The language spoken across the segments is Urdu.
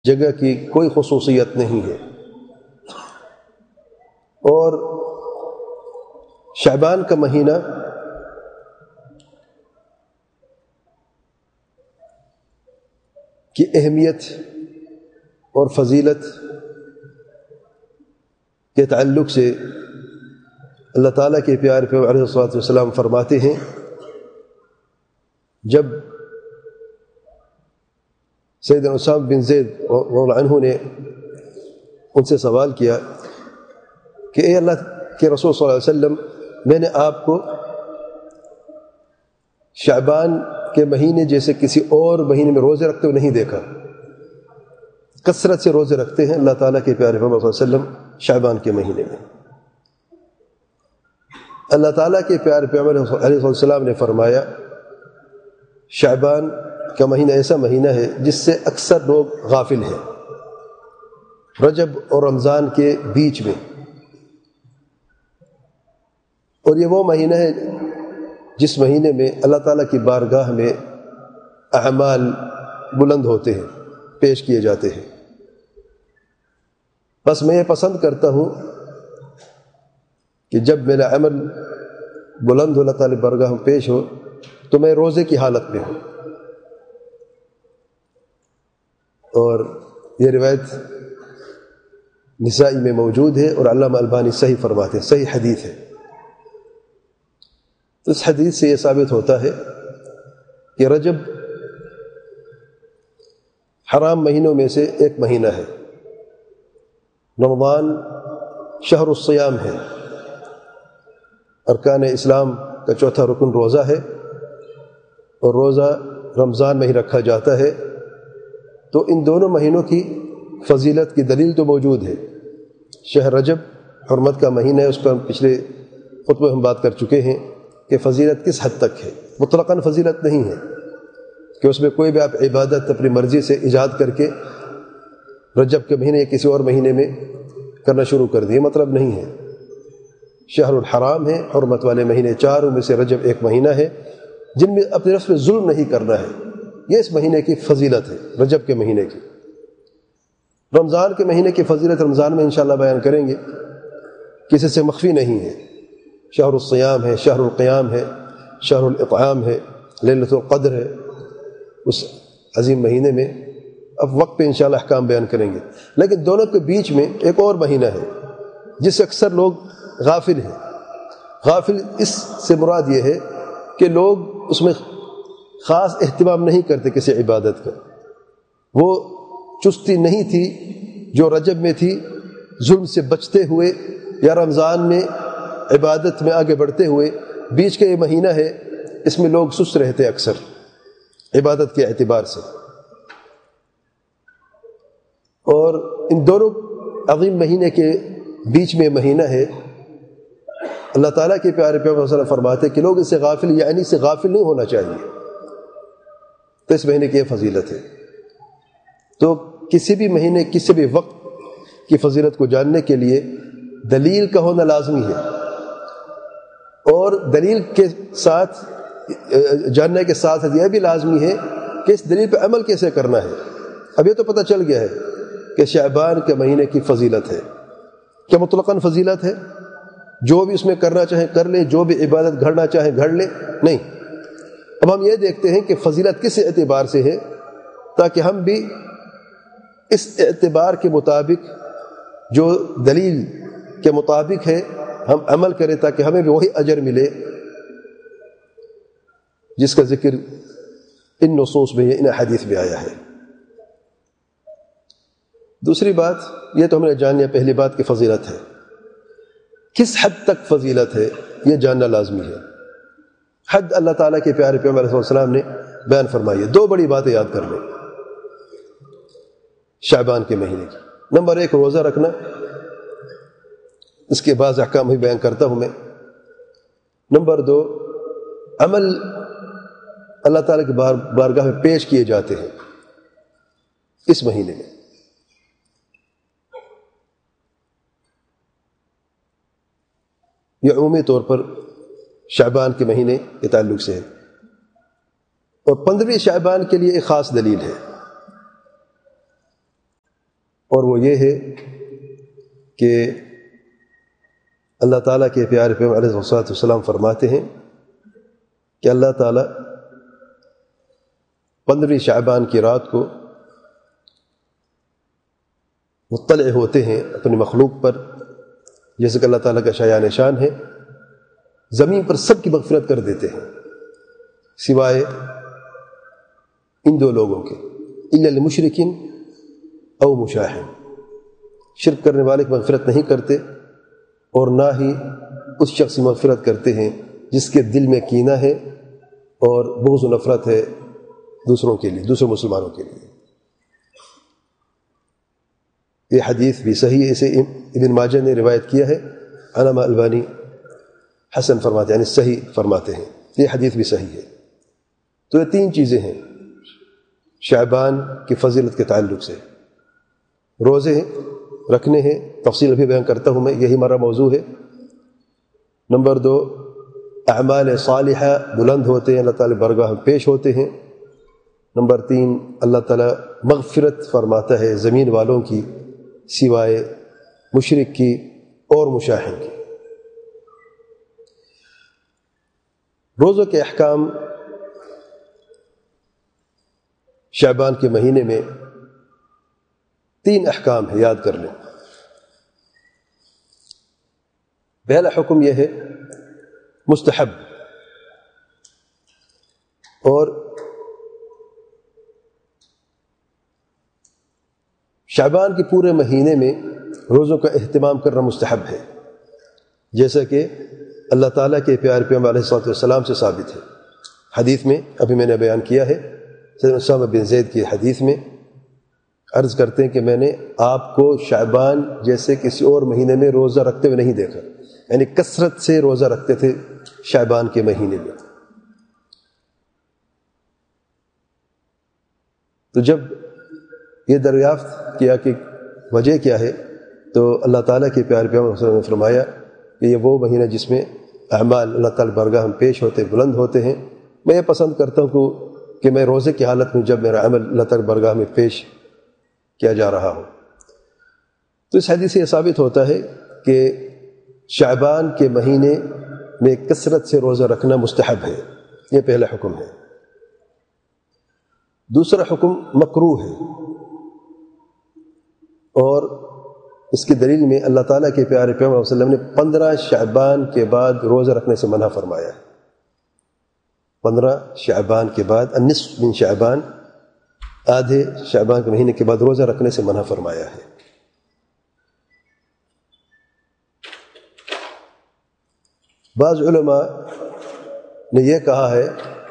جگہ کی کوئی خصوصیت نہیں ہے. اور شعبان کا مہینہ کی اہمیت اور فضیلت کے تعلق سے اللہ تعالیٰ کے پیارے پیغمبر علیہ الصلوۃ والسلام فرماتے ہیں، جب سیدنا اسامہ بن زید رضی اللہ عنہ نے ان سے سوال کیا کہ اے اللہ کے رسول صلی اللہ علیہ وسلم، میں نے آپ کو شعبان کے مہینے جیسے کسی اور مہینے میں روزے رکھتے ہوئے نہیں دیکھا. کثرت سے روزے رکھتے ہیں اللہ تعالیٰ کے پیارے پیغمبر صلی اللہ علیہ وسلم شعبان کے مہینے میں. اللہ تعالیٰ کے پیارے پیغمبر علیہ السلام نے فرمایا، شعبان کا مہینہ ایسا مہینہ ہے جس سے اکثر لوگ غافل ہیں. رجب اور رمضان کے بیچ میں، اور یہ وہ مہینہ ہے جس مہینے میں اللہ تعالیٰ کی بارگاہ میں اعمال بلند ہوتے ہیں، پیش کیے جاتے ہیں. بس میں یہ پسند کرتا ہوں کہ جب میرا عمل بلند ہو، اللہ تعالیٰ کی بارگاہ میں پیش ہو، تو میں روزے کی حالت میں ہوں. اور یہ روایت نسائی میں موجود ہے اور علامہ البانی صحیح فرماتے ہیں، صحیح حدیث ہے. تو اس حدیث سے یہ ثابت ہوتا ہے کہ رجب حرام مہینوں میں سے ایک مہینہ ہے. رمضان شہر الصیام ہے، ارکان اسلام کا چوتھا رکن روزہ ہے، اور روزہ رمضان میں ہی رکھا جاتا ہے. تو ان دونوں مہینوں کی فضیلت کی دلیل تو موجود ہے. شہر رجب حرمت کا مہینہ ہے، اس پر پچھلے خطبے ہم بات کر چکے ہیں کہ فضیلت کس حد تک ہے. مطلقاً فضیلت نہیں ہے کہ اس میں کوئی بھی آپ عبادت اپنی مرضی سے ایجاد کر کے رجب کے مہینے یا کسی اور مہینے میں کرنا شروع کر دیے، مطلب نہیں ہے. شہر الحرام ہے، حرمت والے مہینے چاروں میں سے رجب ایک مہینہ ہے جن میں اپنے نفس پہ ظلم نہیں کرنا ہے. یہ اس مہینے کی فضیلت ہے، رجب کے مہینے کی. رمضان کے مہینے کی فضیلت رمضان میں انشاءاللہ بیان کریں گے، کسی سے مخفی نہیں ہے. شہر الصیام ہے، شہر القیام ہے، شہر الاطعام ہے، لیلۃ القدر ہے. اس عظیم مہینے میں اب وقت پہ انشاءاللہ احکام بیان کریں گے. لیکن دونوں کے بیچ میں ایک اور مہینہ ہے جس سے اکثر لوگ غافل ہیں. غافل اس سے مراد یہ ہے کہ لوگ اس میں خاص اہتمام نہیں کرتے کسی عبادت کا. وہ چستی نہیں تھی جو رجب میں تھی، ظلم سے بچتے ہوئے یا رمضان میں عبادت میں آگے بڑھتے ہوئے. بیچ کا یہ مہینہ ہے، اس میں لوگ سست رہتے اکثر عبادت کے اعتبار سے. اور ان دونوں عظیم مہینے کے بیچ میں مہینہ ہے. اللہ تعالیٰ کے پیارے پیغمبر صلی اللہ علیہ وسلم فرماتے کہ لوگ اس سے غافل، یعنی سے غافل نہیں ہونا چاہیے. تو اس مہینے کی یہ فضیلت ہے. تو کسی بھی مہینے، کسی بھی وقت کی فضیلت کو جاننے کے لیے دلیل کا ہونا لازمی ہے، اور دلیل کے ساتھ جاننے کے ساتھ یہ بھی لازمی ہے کہ اس دلیل پہ عمل کیسے کرنا ہے. اب یہ تو پتہ چل گیا ہے کہ شعبان کے مہینے کی فضیلت ہے. کیا مطلقاً فضیلت ہے؟ جو بھی اس میں کرنا چاہیں کر لیں، جو بھی عبادت گھڑنا چاہیں گھڑ لیں؟ نہیں. اب ہم یہ دیکھتے ہیں کہ فضیلت کس اعتبار سے ہے، تاکہ ہم بھی اس اعتبار کے مطابق، جو دلیل کے مطابق ہے، ہم عمل کریں تاکہ ہمیں بھی وہی اجر ملے جس کا ذکر ان نصوص میں، ان حدیث میں آیا ہے. دوسری بات یہ تو ہم نے جان لیا، پہلی بات کی فضیلت ہے. کس حد تک فضیلت ہے یہ جاننا لازمی ہے. حد اللہ تعالیٰ کے پیارے پیغمبر علیہ السلام نے بیان فرمائی ہے. دو بڑی باتیں یاد کر لیں شعبان کے مہینے کی. نمبر 1 روزہ رکھنا، اس کے بعض احکام ہی بیان کرتا ہوں میں. نمبر 2 عمل اللہ تعالیٰ کی بارگاہ میں پیش کیے جاتے ہیں اس مہینے میں. یہ عمومی طور پر شعبان کے مہینے کے تعلق سے ہے. اور 15 شعبان کے لیے ایک خاص دلیل ہے. اور وہ یہ ہے کہ اللہ تعالیٰ کے پیارے پیغمبر علیہ الصلوۃ والسلام فرماتے ہیں کہ اللہ تعالیٰ 15 شعبان کی رات کو مطلع ہوتے ہیں اپنی مخلوق پر، جیسے کہ اللہ تعالیٰ کا شایان شان ہے، زمین پر سب کی مغفرت کر دیتے ہیں سوائے ان 2 لوگوں کے، الا المشرکین او مشاہن، شرک کرنے والے کی مغفرت نہیں کرتے اور نہ ہی اس شخص کی مغفرت کرتے ہیں جس کے دل میں کینہ ہے اور بغض و نفرت ہے دوسروں کے لیے، دوسرے مسلمانوں کے لیے۔ یہ حدیث بھی صحیح ہے، اسے ابن ماجہ نے روایت کیا ہے، علامہ البانی حسن فرماتے ہیں، یعنی صحیح فرماتے ہیں، یہ حدیث بھی صحیح ہے۔ تو یہ 3 چیزیں ہیں شعبان کی فضیلت کے تعلق سے، روزے رکھنے ہیں، تفصیل بھی بیان کرتا ہوں میں، یہی ہمارا موضوع ہے۔ نمبر 2، اعمال صالحہ بلند ہوتے ہیں، اللہ تعالی برگاہ میں پیش ہوتے ہیں۔ نمبر 3، اللہ تعالی مغفرت فرماتا ہے زمین والوں کی سوائے مشرک کی اور مشاہن کی۔ روزوں کے احکام شعبان کے مہینے میں 3 احکام ہے، یاد کر لیں۔ پہلا حکم یہ ہے مستحب، اور شعبان کے پورے مہینے میں روزوں کا اہتمام کرنا مستحب ہے، جیسا کہ اللہ تعالیٰ کے پیارے پیغمبر علیہ الصلوۃ والسلام سے ثابت ہے۔ حدیث میں ابھی میں نے بیان کیا ہے، سیدنا اسامہ بن زید کی حدیث میں عرض کرتے ہیں کہ میں نے آپ کو شعبان جیسے کسی اور مہینے میں روزہ رکھتے ہوئے نہیں دیکھا، یعنی کثرت سے روزہ رکھتے تھے شعبان کے مہینے میں۔ تو جب یہ دریافت کیا کہ وجہ کیا ہے، تو اللہ تعالیٰ کے پیارے پیغمبر صلی اللہ علیہ وسلم نے فرمایا کہ یہ وہ مہینہ جس میں اعمال اللہ تعالیٰ برگاہ میں پیش ہوتے، بلند ہوتے ہیں۔ میں یہ پسند کرتا ہوں کہ میں روزے کی حالت میں جب میرا عمل اللہ تعالیٰ برگاہ میں پیش کیا جا رہا ہو۔ تو اس حدیث سے یہ ثابت ہوتا ہے کہ شعبان کے مہینے میں کثرت سے روزہ رکھنا مستحب ہے، یہ پہلا حکم ہے۔ دوسرا حکم مکروہ ہے، اور اس کی دلیل میں اللہ تعالیٰ کے پیارے پیغمبر صلی اللہ علیہ وسلم نے 15 شعبان کے بعد روزہ رکھنے سے منع فرمایا ہے۔ 15 شعبان کے بعد، النصف من شعبان، آدھے شعبان کے مہینے کے بعد روزہ رکھنے سے منع فرمایا ہے۔ بعض علماء نے یہ کہا ہے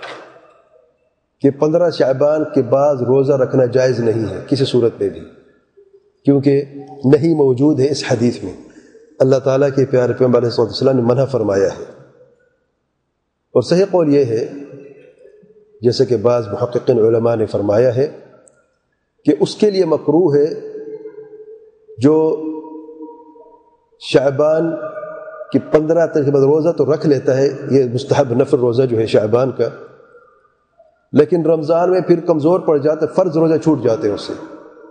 کہ 15 شعبان کے بعد روزہ رکھنا جائز نہیں ہے کسی صورت میں بھی، کیونکہ نہیں موجود ہے اس حدیث میں، اللہ تعالیٰ کے پیارے پیغمبر علیہ الصلوۃ والسلام نے منع فرمایا ہے۔ اور صحیح قول یہ ہے، جیسے کہ بعض محققین علماء نے فرمایا ہے، کہ اس کے لیے مکروہ ہے جو شعبان کی 15 تاریخ کے بعد روزہ تو رکھ لیتا ہے، یہ مستحب نفل روزہ جو ہے شعبان کا، لیکن رمضان میں پھر کمزور پڑ جاتا ہے، فرض روزہ چھوٹ جاتے ہیں اس سے۔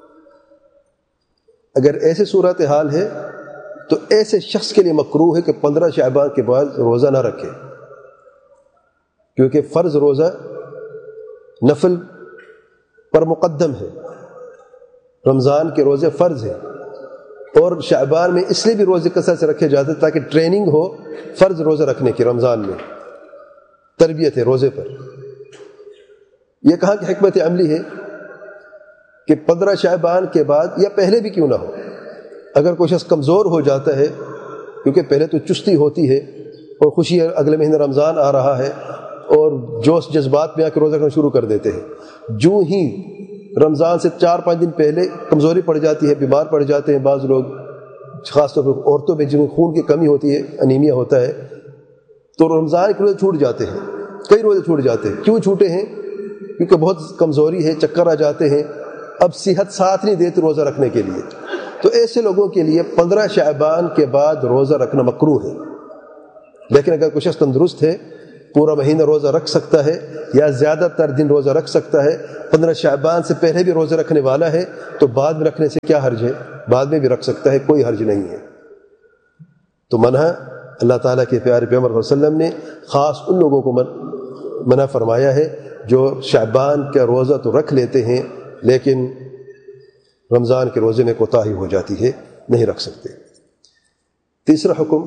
اگر ایسے صورتحال ہے تو ایسے شخص کے لیے مکروہ ہے کہ 15 شعبان کے بعد روزہ نہ رکھے، کیونکہ فرض روزہ نفل پر مقدم ہے، رمضان کے روزے فرض ہیں، اور شعبان میں اس لیے بھی روزے کثرت سے رکھے جاتے ہیں تاکہ ٹریننگ ہو فرض روزہ رکھنے کی، رمضان میں تربیت ہے روزے پر۔ یہ کہاں کی حکمت عملی ہے کہ 15 شعبان کے بعد یا پہلے بھی کیوں نہ ہو، اگر کوئی شخص کمزور ہو جاتا ہے، کیونکہ پہلے تو چستی ہوتی ہے اور خوشی ہے اگلے مہینے رمضان آ رہا ہے، اور جوش جذبات میں آ کے روزہ رکھنا شروع کر دیتے ہیں، جو ہی رمضان سے 4-5 دن پہلے کمزوری پڑ جاتی ہے، بیمار پڑ جاتے ہیں بعض لوگ، خاص طور پر عورتوں میں جن میں خون کی کمی ہوتی ہے، انیمیا ہوتا ہے، تو رمضان کے روزے چھوٹ جاتے ہیں، کئی روزے چھوٹ جاتے ہیں۔ کیوں چھوٹے ہیں؟ کیونکہ بہت کمزوری ہے، چکر آ جاتے ہیں، اب صحت ساتھ نہیں دیتی روزہ رکھنے کے لیے، تو ایسے لوگوں کے لیے 15 شعبان کے بعد روزہ رکھنا مکروہ ہے۔ لیکن اگر کوئی شخص تندرست ہے، پورا مہینہ روزہ رکھ سکتا ہے یا زیادہ تر دن روزہ رکھ سکتا ہے، 15 شعبان سے پہلے بھی روزہ رکھنے والا ہے تو بعد میں رکھنے سے کیا حرج ہے؟ بعد میں بھی رکھ سکتا ہے، کوئی حرج نہیں ہے۔ تو منع اللہ تعالیٰ کے پیارے پیغمبر صلی اللہ علیہ وسلم نے خاص ان لوگوں کو منع فرمایا ہے جو شعبان کا روزہ تو رکھ لیتے ہیں لیکن رمضان کے روزے میں کوتاہی ہو جاتی ہے، نہیں رکھ سکتے۔ تیسرا حکم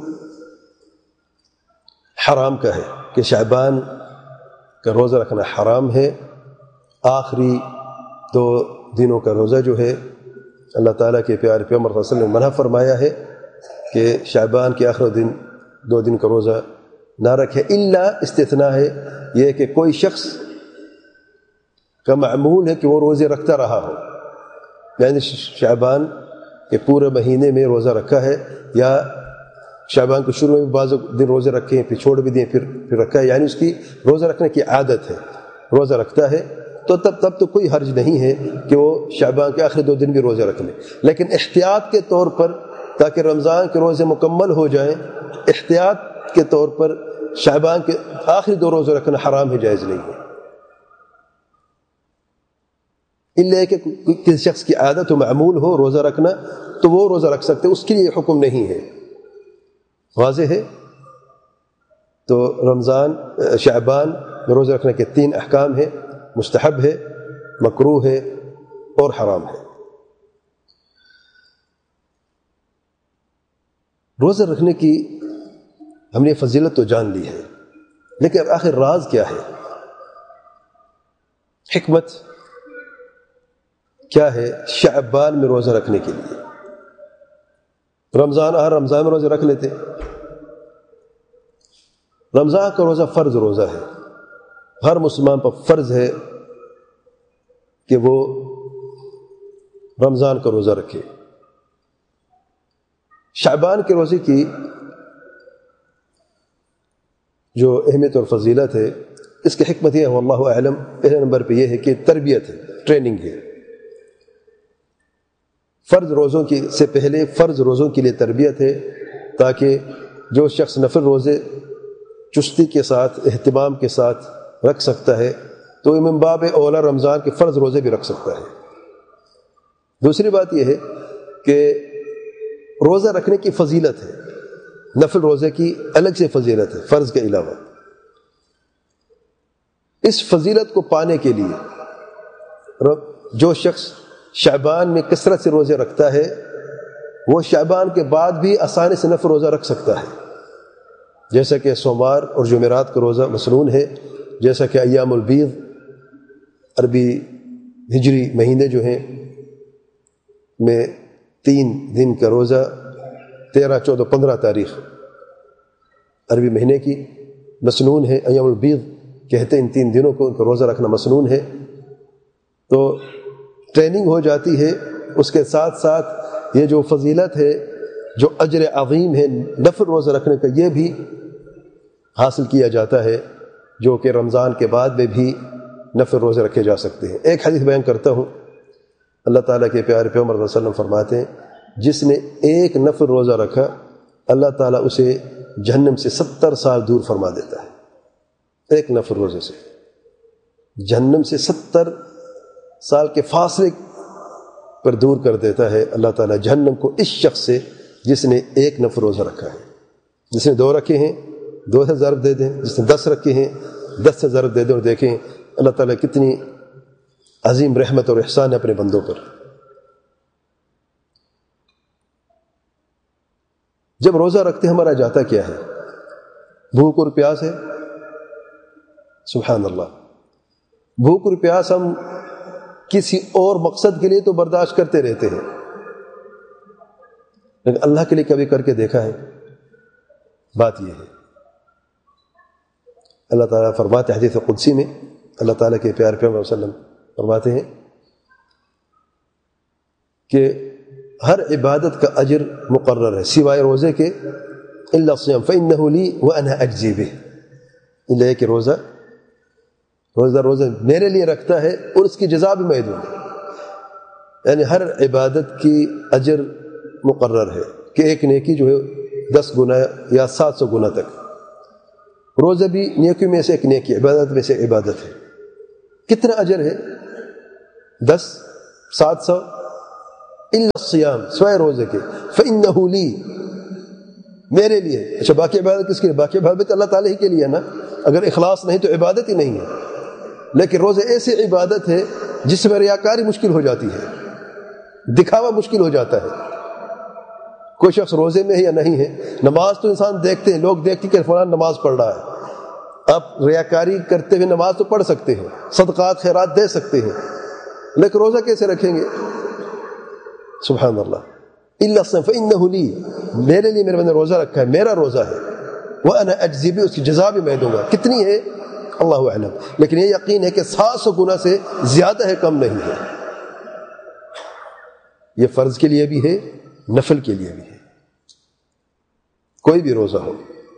حرام کا ہے کہ شعبان کا روزہ رکھنا حرام ہے۔ آخری 2 دنوں کا روزہ جو ہے اللہ تعالیٰ کے پیارے پیغمبر صلی اللہ علیہ وسلم نے منع فرمایا ہے کہ شعبان کے آخری 2 دن کا روزہ نہ رکھے، الا استثناء ہے یہ کہ کوئی شخص کا معمول ہے کہ وہ روزے رکھتا رہا ہو، یعنی شعبان کے پورے مہینے میں روزہ رکھا ہے یا شعبان کے شروع میں بعض دن روزے رکھے ہیں پھر چھوڑ بھی دیں پھر رکھا ہے، یعنی اس کی روزہ رکھنے کی عادت ہے، روزہ رکھتا ہے تو تب تو کوئی حرج نہیں ہے کہ وہ شعبان کے آخری 2 دن بھی روزہ رکھ لے، لیکن احتیاط کے طور پر تاکہ رمضان کے روزے مکمل ہو جائیں، احتیاط کے طور پر شعبان کے آخری 2 روزے رکھنا حرام ہے، جائز نہیں ہے، الا کہ کسی شخص کی عادت و معمول ہو روزہ رکھنا تو وہ روزہ رکھ سکتے، اس کے لیے حکم نہیں ہے۔ واضح ہے؟ تو شعبان میں روزہ رکھنے کے 3 احکام ہیں، مستحب ہے، مکروہ ہے اور حرام ہے۔ روزہ رکھنے کی ہم نے فضیلت تو جان لی ہے، لیکن آخر راز کیا ہے، حکمت کیا ہے شعبان میں روزہ رکھنے کے لیے؟ رمضان میں روزہ رکھ لیتے، رمضان کا روزہ فرض روزہ ہے، ہر مسلمان پر فرض ہے کہ وہ رمضان کا روزہ رکھے۔ شعبان کے روزے کی جو اہمیت اور فضیلت ہے، اس کی حکمت یہ ہے واللہ اعلم، پہلے نمبر پہ یہ ہے کہ تربیت ہے، ٹریننگ ہے۔ فرض روزوں سے پہلے فرض روزوں کے لیے تربیت ہے تاکہ جو شخص نفل روزے چستی کے ساتھ اہتمام کے ساتھ رکھ سکتا ہے تو من باب اولا رمضان کے فرض روزے بھی رکھ سکتا ہے۔ دوسری بات یہ ہے کہ روزہ رکھنے کی فضیلت ہے، نفل روزے کی الگ سے فضیلت ہے فرض کے علاوہ۔ اس فضیلت کو پانے کے لیے جو شخص شعبان میں کثرت سے روزے رکھتا ہے وہ شعبان کے بعد بھی آسانی سے نفل روزہ رکھ سکتا ہے، جیسا کہ سوموار اور جمعرات کا روزہ مسنون ہے، جیسا کہ ایام البیض عربی ہجری مہینے جو ہیں میں 3 دن کا روزہ 13، 14، 15 تاریخ عربی مہینے کی مسنون ہے، ایام البیض کہتے ہیں ان 3 دنوں کو ان کا روزہ رکھنا مسنون ہے۔ تو ٹریننگ ہو جاتی ہے، اس کے ساتھ ساتھ یہ جو فضیلت ہے، جو اجر عظیم ہے نفل روزہ رکھنے کا، یہ بھی حاصل کیا جاتا ہے، جو کہ رمضان کے بعد میں بھی نفل روزے رکھے جا سکتے ہیں۔ ایک حدیث بیان کرتا ہوں، اللہ تعالیٰ کے پیارے پیغمبر صلی اللہ علیہ وسلم فرماتے ہیں جس نے ایک نفل روزہ رکھا اللہ تعالیٰ اسے جہنم سے 70 سال دور فرما دیتا ہے۔ ایک نفل روزے سے جہنم سے 70 سال کے فاصلے پر دور کر دیتا ہے اللہ تعالیٰ جہنم کو اس شخص سے جس نے ایک نفل روزہ رکھا ہے۔ جس نے 2 رکھے ہیں 2 سے ضرب دے دیں، جس نے 10 رکھے ہیں 10 سے ضرب دے دیں، اور دیکھیں اللہ تعالیٰ کتنی عظیم رحمت اور احسان ہے اپنے بندوں پر۔ جب روزہ رکھتے ہمارا جاتا کیا ہے؟ بھوک اور پیاس ہے، سبحان اللہ۔ بھوک اور پیاس ہم کسی اور مقصد کے لیے تو برداشت کرتے رہتے ہیں، لیکن اللہ کے لیے کبھی کر کے دیکھا ہے؟ بات یہ ہے، اللہ تعالیٰ فرماتے ہیں حدیث قدسی میں، اللہ تعالیٰ کے پیارے پیغمبر صلی اللہ علیہ وسلم فرماتے ہیں کہ ہر عبادت کا اجر مقرر ہے سوائے روزے کے، الا الصيام فانه لي وانا اجزي به، الا کہ روزہ میرے لیے رکھتا ہے اور اس کی جزا بھی میں دوں گا۔ یعنی ہر عبادت کی اجر مقرر ہے کہ ایک نیکی جو ہے 10 گنا یا 700 گنا تک، روزہ بھی نیکی میں سے ایک نیکی، عبادت میں سے عبادت ہے. کتنا اجر ہے؟ 10 700 الا الصیام، سوائے روزے کے. فإنہ لی، میرے لیے. اچھا باقی عبادت کس کے لیے؟ باقی عبادت اللہ تعالیٰ ہی کے لیے نا. اگر اخلاص نہیں تو عبادت ہی نہیں ہے. لیکن روزے ایسی عبادت ہے جس میں ریاکاری مشکل ہو جاتی ہے، دکھاوا مشکل ہو جاتا ہے. کوئی شخص روزے میں ہے یا نہیں ہے. نماز تو انسان دیکھتے ہیں، لوگ دیکھتے کہ فلاں نماز پڑھ رہا ہے. آپ ریاکاری کرتے ہوئے نماز تو پڑھ سکتے ہیں، صدقات خیرات دے سکتے ہیں، لیکن روزہ کیسے رکھیں گے؟ سبحان اللہ. الا الصيام فإنه لي، میرے لیے میرے بندے روزہ رکھا ہے، میرا روزہ ہے. وأنا أجزي به، اس کی جزا بھی میں دوں گا. کتنی ہے اللہ اعلم، لیکن یہ یقین ہے کہ 700 گنا سے زیادہ ہے، کم نہیں ہے. یہ فرض کے لیے بھی ہے، نفل کے لیے بھی ہے، کوئی بھی روزہ ہو.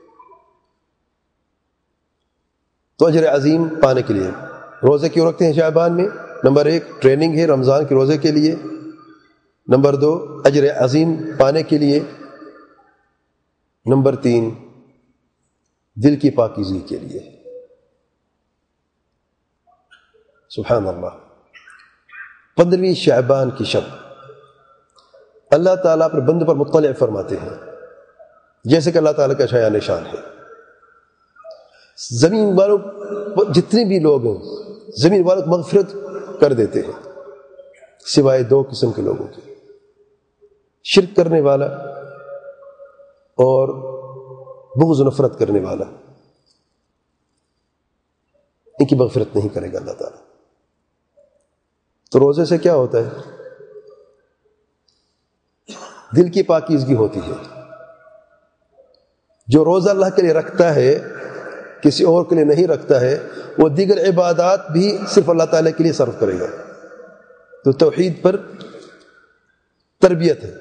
تو اجر عظیم پانے کے لیے روزے کیوں رکھتے ہیں شعبان میں؟ نمبر 1 ٹریننگ ہے رمضان کے روزے کے لیے. نمبر 2 اجر عظیم پانے کے لیے. نمبر 3 دل کی پاکیزگی کے لیے. سبحان اللہ. 15ویں شعبان کی شب اللہ تعالیٰ اپنے بندوں پر مطلع فرماتے ہیں، جیسے کہ اللہ تعالیٰ کا شایان نشان ہے. زمین والوں جتنے بھی لوگ ہیں زمین والوں کو مغفرت کر دیتے ہیں، سوائے 2 قسم کے لوگوں کے: شرک کرنے والا اور بغض و نفرت کرنے والا. ان کی مغفرت نہیں کرے گا اللہ تعالیٰ. تو روزے سے کیا ہوتا ہے؟ دل کی پاکیزگی ہوتی ہے. جو روزہ اللہ کے لیے رکھتا ہے، کسی اور کے لیے نہیں رکھتا ہے، وہ دیگر عبادات بھی صرف اللہ تعالیٰ کے لیے صرف کرے گا. تو توحید پر تربیت ہے.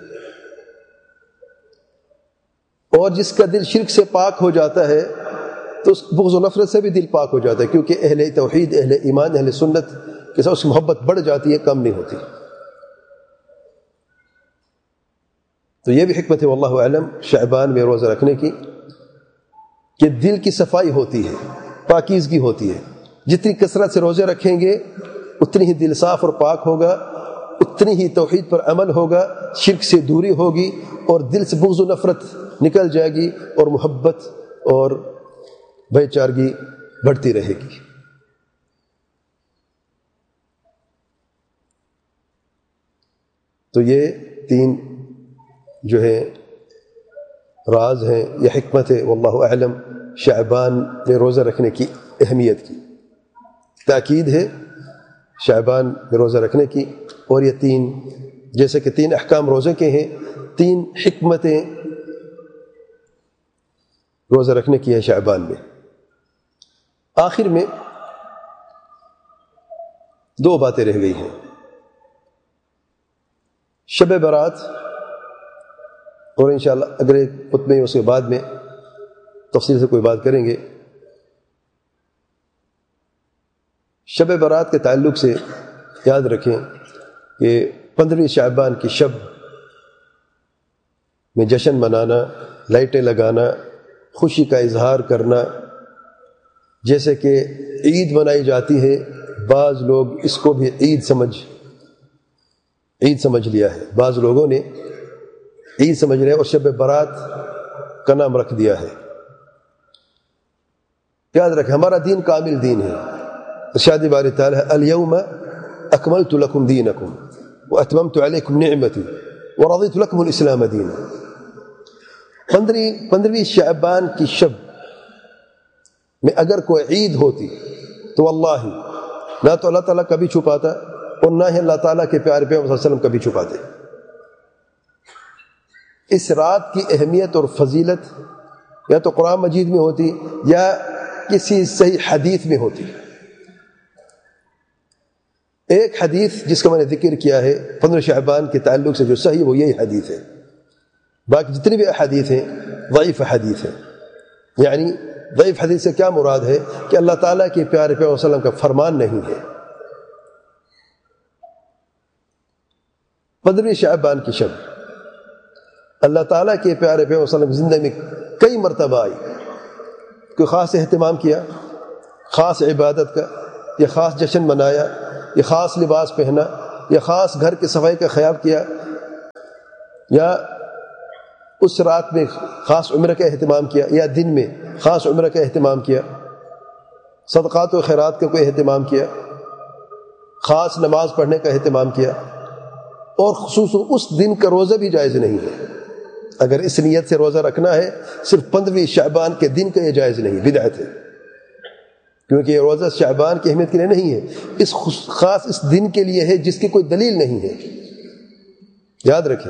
اور جس کا دل شرک سے پاک ہو جاتا ہے تو اس بغض و نفرت سے بھی دل پاک ہو جاتا ہے، کیونکہ اہل توحید، اہل ایمان، اہل سنت کے ساتھ اس کی محبت بڑھ جاتی ہے، کم نہیں ہوتی. تو یہ بھی حکمت ہے واللہ اعلم شعبان میں روزہ رکھنے کی، کہ دل کی صفائی ہوتی ہے، پاکیزگی ہوتی ہے. جتنی کثرت سے روزے رکھیں گے اتنی ہی دل صاف اور پاک ہوگا، اتنی ہی توحید پر عمل ہوگا، شرک سے دوری ہوگی، اور دل سے بغض و نفرت نکل جائے گی، اور محبت اور بھائی چارگی بڑھتی رہے گی. تو یہ 3 جو ہے راز ہیں یا حکمت ہے واللہ اعلم شعبان میں روزہ رکھنے کی اہمیت کی. تاکید ہے شعبان میں روزہ رکھنے کی. اور یہ 3 جیسے کہ 3 احکام روزے کے ہیں، 3 حکمتیں روزہ رکھنے کی ہیں شعبان میں. آخر میں 2 باتیں رہ گئی ہیں. شب برات، اور انشاءاللہ اگر ایک خطبے اس کے بعد میں تفصیل سے کوئی بات کریں گے. شب برات کے تعلق سے یاد رکھیں کہ 15ویں شعبان کی شب میں جشن منانا، لائٹیں لگانا، خوشی کا اظہار کرنا، جیسے کہ عید منائی جاتی ہے، بعض لوگ اس کو بھی عید سمجھ لیا ہے. بعض لوگوں نے عید سمجھ رہے اور شب برات کا نام رکھ دیا ہے. یاد رکھیں ہمارا دین کامل دین ہے. ارشاد باری تعالیٰ ہے الیوم اکملت لکم دینکم واتممت علیکم نعمتی ورضیت لکم الاسلام دینا. 15ویں شعبان کی شب میں اگر کوئی عید ہوتی تو واللہ نہ تو اللہ تعالیٰ کبھی چھپاتا اور نہ ہی اللہ تعالیٰ کے پیارے پیغمبر صلی اللہ علیہ وسلم کبھی چھپاتے. اس رات کی اہمیت اور فضیلت یا تو قرآن مجید میں ہوتی یا کسی صحیح حدیث میں ہوتی. ایک حدیث جس کا میں نے ذکر کیا ہے 15 شعبان کے تعلق سے جو صحیح وہ یہی حدیث ہے. باقی جتنی بھی احادیث ہیں ضعیف حدیث ہیں. یعنی ضعیف حدیث سے کیا مراد ہے کہ اللہ تعالیٰ کے پیارے پیغمبر صلی اللہ علیہ وسلم کا فرمان نہیں ہے. 15 شعبان کی شب اللہ تعالیٰ کے پیارے پیغمبر صلی اللہ علیہ وسلم کی زندگی میں کئی مرتبہ آئی. کوئی خاص اہتمام کیا، خاص عبادت کا، یا خاص جشن منایا، یا خاص لباس پہنا، یا خاص گھر کی صفائی کا خیال کیا، یا اس رات میں خاص عمرہ کا اہتمام کیا، یا دن میں خاص عمرہ کا اہتمام کیا، صدقات و خیرات کا کوئی اہتمام کیا، خاص نماز پڑھنے کا اہتمام کیا، اور خصوصاً اس دن کا روزہ بھی جائز نہیں ہے۔ اگر اس نیت سے روزہ رکھنا ہے صرف 15 شعبان کے دن کا یہ جائز نہیں، بدعت ہے، کیونکہ یہ روزہ شعبان کی اہمیت کے لیے نہیں ہے، اس خاص اس دن کے لیے ہے جس کی کوئی دلیل نہیں ہے۔ یاد رکھیں،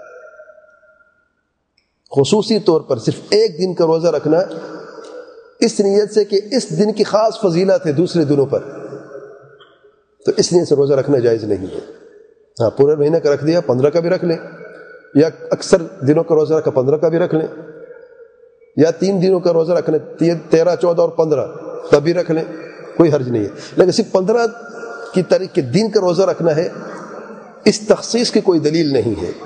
خصوصی طور پر صرف ایک دن کا روزہ رکھنا اس نیت سے کہ اس دن کی خاص فضیلت ہے دوسرے دنوں پر، تو اس نیت سے روزہ رکھنا جائز نہیں ہے۔ ہاں، پورے مہینے کا رکھ دیا، 15 کا بھی رکھ لیں، یا اکثر دنوں کا روزہ رکھا 15 کا بھی رکھ لیں، یا 3 دنوں کا روزہ رکھنے 13، 14 اور 15 تب بھی رکھ لیں، کوئی حرج نہیں ہے۔ لیکن صرف 15 کی تاریخ کے دن کا روزہ رکھنا ہے، اس تخصیص کی کوئی دلیل نہیں ہے۔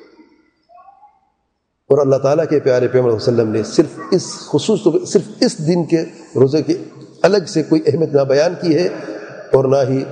اور اللہ تعالیٰ کے پیارے پیغمبر صلی اللہ علیہ وسلم نے صرف اس دن کے روزے کی الگ سے کوئی اہمیت نہ بیان کی ہے، اور نہ ہی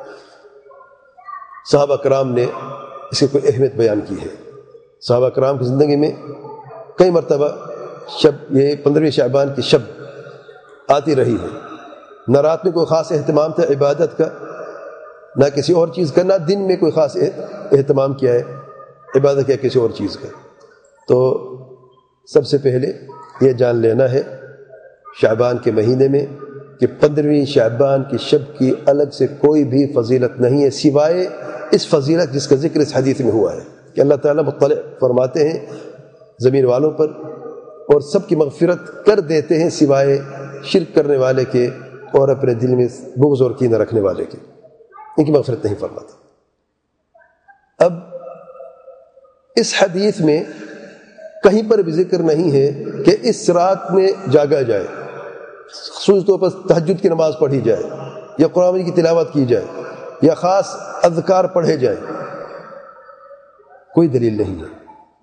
صحابہ کرام نے اس کی کوئی اہمیت بیان کی ہے۔ صحابہ کرام کی زندگی میں کئی مرتبہ یہ 15 شعبان کی شب آتی رہی ہے، نہ رات میں کوئی خاص اہتمام تھا عبادت کا، نہ کسی اور چیز کا، نہ دن میں کوئی خاص اہتمام کیا ہے عبادت کیا کسی اور چیز کا۔ تو سب سے پہلے یہ جان لینا ہے شعبان کے مہینے میں کہ 15 شعبان کی شب کی الگ سے کوئی بھی فضیلت نہیں ہے، سوائے اس فضیلت جس کا ذکر اس حدیث میں ہوا ہے کہ اللہ تعالیٰ مطلع فرماتے ہیں زمین والوں پر، اور سب کی مغفرت کر دیتے ہیں سوائے شرک کرنے والے کے اور اپنے دل میں بغض اور کینہ رکھنے والے کے، ان کی مغفرت نہیں فرماتا۔ اب اس حدیث میں کہیں پر بھی ذکر نہیں ہے کہ اس رات میں جاگا جائے، خصوص طور پر تہجد کی نماز پڑھی جائے، یا قرآن کی تلاوت کی جائے، یا خاص اذکار پڑھے جائیں، کوئی دلیل نہیں ہے۔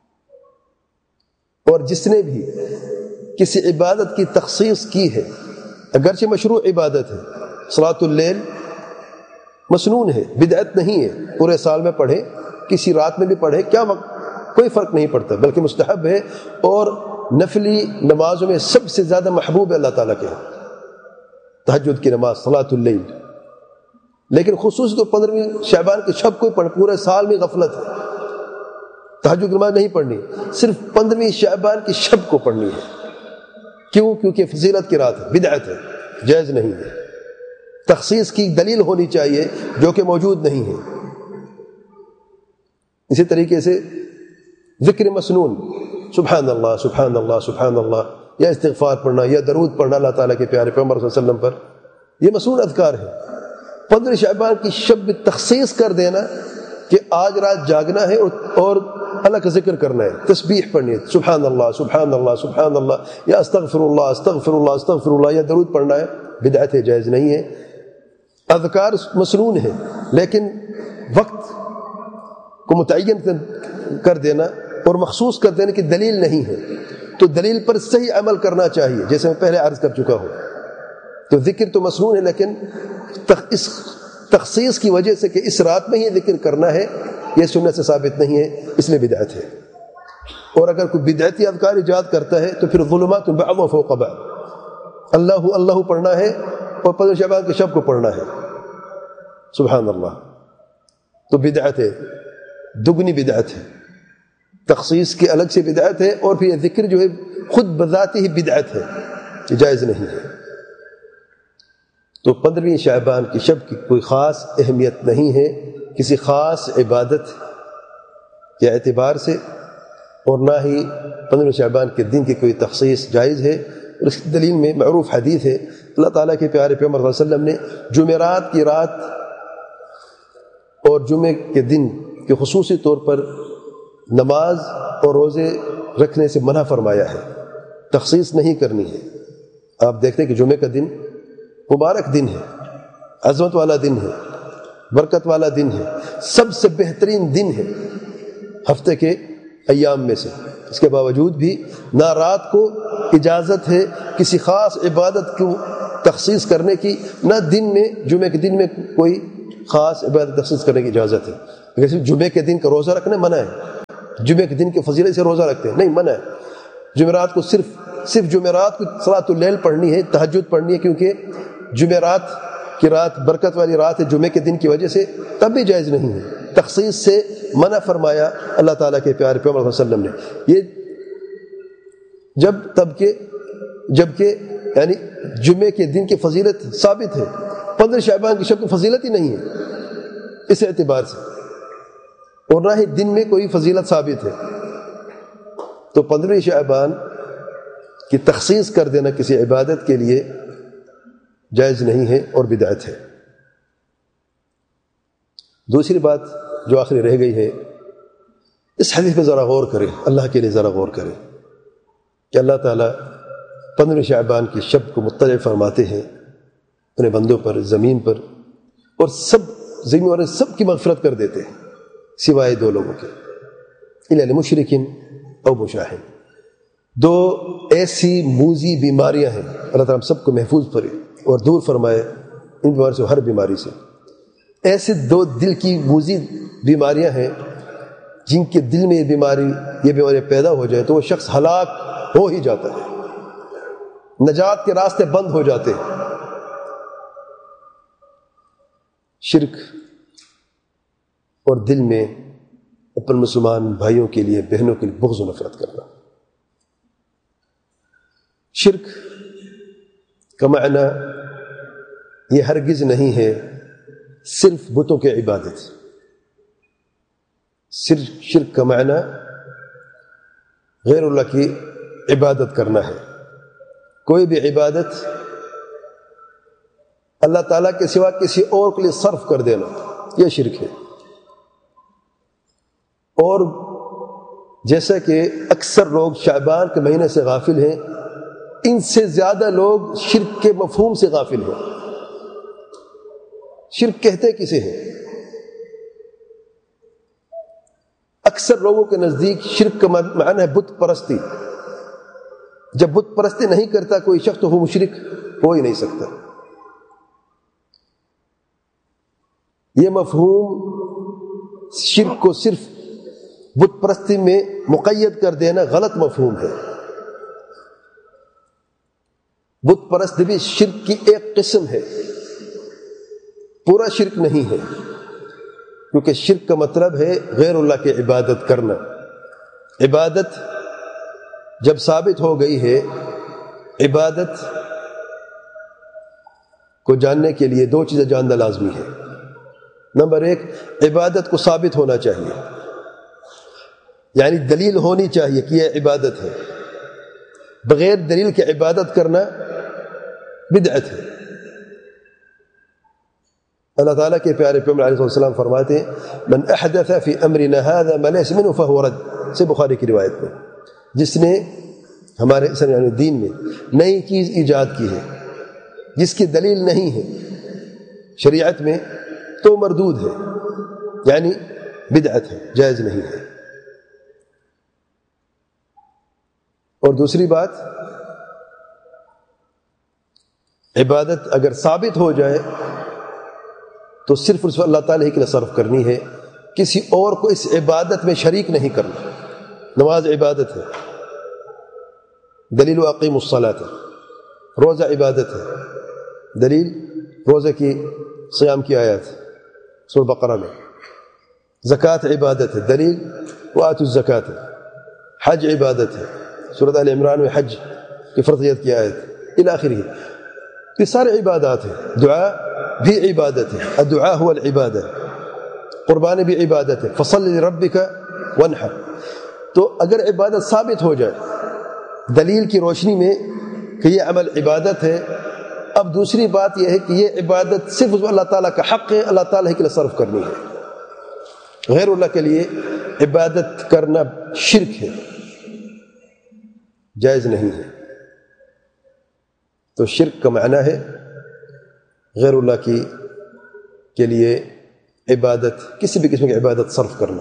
اور جس نے بھی کسی عبادت کی تخصیص کی ہے، اگرچہ مشروع عبادت ہے، صلاۃ اللیل مسنون ہے، بدعت نہیں ہے، پورے سال میں پڑھیں، کسی رات میں بھی پڑھیں، کیا وقت کوئی فرق نہیں پڑتا، بلکہ مستحب ہے، اور نفلی نمازوں میں سب سے زیادہ محبوب ہے اللہ تعالیٰ کے تہجد کی نماز، صلاۃ اللیل۔ لیکن خصوص تو 15 شعبان کی شب کوئی پورے سال میں غفلت ہے، تہجد کی نماز نہیں پڑھنی، صرف 15 شعبان کی شب کو پڑھنی ہے۔ کیوں؟ کیونکہ فضیلت کی رات ہے، بدعت ہے، جائز نہیں ہے۔ تخصیص کی دلیل ہونی چاہیے جو کہ موجود نہیں ہے۔ اسی طریقے سے ذکر مسنون، سبحان اللہ سبحان اللہ سبحان اللہ، یا استغفار پڑھنا، یا درود پڑھنا اللہ تعالیٰ کے پیارے پیغمبر صلی اللہ علیہ وسلم پر، یہ مسنون اذکار ہے۔ 15 شعبان کی شب تخصیص کر دینا کہ آج رات جاگنا ہے اور اللہ کا ذکر کرنا ہے، تسبیح پڑھنی ہے، سبحان اللہ سبحان اللہ سبحان اللہ، یا استغفر اللہ استغفر اللہ استغفر اللہ، یا درود پڑھنا ہے، بدعت ہے، جائز نہیں ہے۔ اذکار مسنون ہے، لیکن وقت کو متعین کر دینا اور مخصوص کر دینے کی دلیل نہیں ہے، تو دلیل پر صحیح عمل کرنا چاہیے، جیسے میں پہلے عرض کر چکا ہوں۔ تو ذکر تو مسنون ہے، لیکن اس تخصیص کی وجہ سے کہ اس رات میں ہی ذکر کرنا ہے، یہ سنت سے ثابت نہیں ہے، اس لیے بدعت ہے۔ اور اگر کوئی بدعتی اذکار ایجاد کرتا ہے تو پھر ظلمات بعضها فوق بعض، اللہ اللہ پڑھنا ہے اور 15 شعبان کی شب کو پڑھنا ہے، سبحان اللہ، تو بدعت ہے، دگنی بدعت ہے، تخصیص کی الگ سے بدعت ہے، اور پھر یہ ذکر جو ہے خود بذاتی ہی بدعت ہے، یہ جائز نہیں ہے۔ تو 15 شعبان کی شب کی کوئی خاص اہمیت نہیں ہے کسی خاص عبادت کے اعتبار سے، اور نہ ہی 15 شعبان کے دن کی کوئی تخصیص جائز ہے۔ اور اس کی دلیل میں معروف حدیث ہے، اللہ تعالیٰ کے پیارے پیغمبر صلی اللہ علیہ وسلم نے جمعرات کی رات اور جمعے کے دن کے خصوصی طور پر نماز اور روزے رکھنے سے منع فرمایا ہے، تخصیص نہیں کرنی ہے۔ آپ دیکھتے ہیں کہ جمعے کا دن مبارک دن ہے، عظمت والا دن ہے، برکت والا دن ہے، سب سے بہترین دن ہے ہفتے کے ایام میں سے، اس کے باوجود بھی نہ رات کو اجازت ہے کسی خاص عبادت کو تخصیص کرنے کی، نہ دن میں جمعے کے دن میں کوئی خاص عبادت تخصیص کرنے کی اجازت ہے. جیسے جمعے کے دن کا روزہ رکھنا منع ہے، جمعے کے دن کے فضیلت سے روزہ رکھتے ہیں، نہیں، منع ہے. جمعرات کو صرف جمعرات کو صلاۃ اللیل پڑھنی ہے، تہجد پڑھنی ہے، کیونکہ جمعرات کی رات برکت والی رات ہے جمعے کے دن کی وجہ سے، تب بھی جائز نہیں ہے. تخصیص سے منع فرمایا اللہ تعالیٰ کے پیارے پیغمبر صلی اللہ علیہ وسلم نے. یہ جبکہ یعنی جمعے کے دن کی فضیلت ثابت ہے، 15 شعبان کی شب کی فضیلت ہی نہیں ہے اس اعتبار سے، اور نہ ہی دن میں کوئی فضیلت ثابت ہے. تو 15 شعبان کی تخصیص کر دینا کسی عبادت کے لیے جائز نہیں ہے اور بدعت ہے. دوسری بات جو آخری رہ گئی ہے، اس حدیث پہ ذرا غور کریں، اللہ کے لیے ذرا غور کریں کہ اللہ تعالیٰ 15 شعبان کی شب کو مطلع فرماتے ہیں اپنے بندوں پر، زمین پر، اور زمین والے سب کی مغفرت کر دیتے ہیں سوائے 2 لوگوں کے، الا لمشرکن او مشاہن. 2 ایسی موذی بیماریاں ہیں، اللہ تعالیٰ ہم سب کو محفوظ کرے اور دور فرمائے ان بیماریوں سے، ہر بیماری سے. ایسے 2 دل کی موذی بیماریاں ہیں جن کے دل میں یہ بیماری پیدا ہو جائے تو وہ شخص ہلاک ہو ہی جاتا ہے، نجات کے راستے بند ہو جاتے ہیں. شرک اور دل میں اپنے مسلمان بھائیوں کے لیے، بہنوں کے لیے بغض و نفرت کرنا. شرک کا معنی یہ ہرگز نہیں ہے صرف بتوں کی عبادت. صرف شرک کا معنی غیر اللہ کی عبادت کرنا ہے. کوئی بھی عبادت اللہ تعالیٰ کے سوا کسی اور کے لیے صرف کر دینا، یہ شرک ہے. اور جیسا کہ اکثر لوگ شعبان کے مہینے سے غافل ہیں، ان سے زیادہ لوگ شرک کے مفہوم سے غافل ہیں. شرک کہتے کسے ہیں؟ اکثر لوگوں کے نزدیک شرک کا معنی ہے بت پرستی. جب بت پرستی نہیں کرتا کوئی شخص تو وہ مشرک ہو ہی نہیں سکتا. یہ مفہوم شرک کو صرف بت پرستی میں مقید کر دینا غلط مفہوم ہے. بت پرست بھی شرک کی ایک قسم ہے، پورا شرک نہیں ہے، کیونکہ شرک کا مطلب ہے غیر اللہ کی عبادت کرنا. عبادت جب ثابت ہو گئی ہے، عبادت کو جاننے کے لیے 2 چیزیں جاننا لازمی ہے. نمبر 1، عبادت کو ثابت ہونا چاہیے، یعنی دلیل ہونی چاہیے کہ یہ عبادت ہے. بغیر دلیل کے عبادت کرنا بدعت ہے. اللہ تعالیٰ کے پیارے پیغمبر علیہ السلام فرماتے ہیں من احدث فی امرنا هذا ما ليس منه فهو رد، سے بخاری کی روایت میں، جس نے ہمارے یعنی دین میں نئی چیز ایجاد کی ہے جس کی دلیل نہیں ہے شریعت میں تو مردود ہے، یعنی بدعت ہے، جائز نہیں ہے. اور دوسری بات، عبادت اگر ثابت ہو جائے تو صرف اللہ تعالیٰ کے لیے صرف کرنی ہے، کسی اور کو اس عبادت میں شریک نہیں کرنا. نماز عبادت ہے، دلیل اقیموا الصلاۃ. روزہ عبادت ہے، دلیل روزہ کی صیام کی آیات سورہ بقرہ میں. زکوٰۃ عبادت ہے، دلیل وآتوا الزکاۃ. حج عبادت ہے، سورہ آل عمران میں حج کی فرضیت کی آیت الی آخرہ. یہ سارے عبادات ہیں. دعا بھی عبادت ہے، الدعاء هو العبادہ. قربانی بھی عبادت ہے، فصل لربک وانحر. تو اگر عبادت ثابت ہو جائے دلیل کی روشنی میں کہ یہ عمل عبادت ہے، اب دوسری بات یہ ہے کہ یہ عبادت صرف اللہ تعالیٰ کا حق ہے، اللہ تعالیٰ کے لیے صرف کرنی ہے. غیر اللہ کے لیے عبادت کرنا شرک ہے، جائز نہیں ہے. تو شرک کا معنی ہے غیر اللہ کے لیے عبادت، کسی بھی قسم کی عبادت صرف کرنا.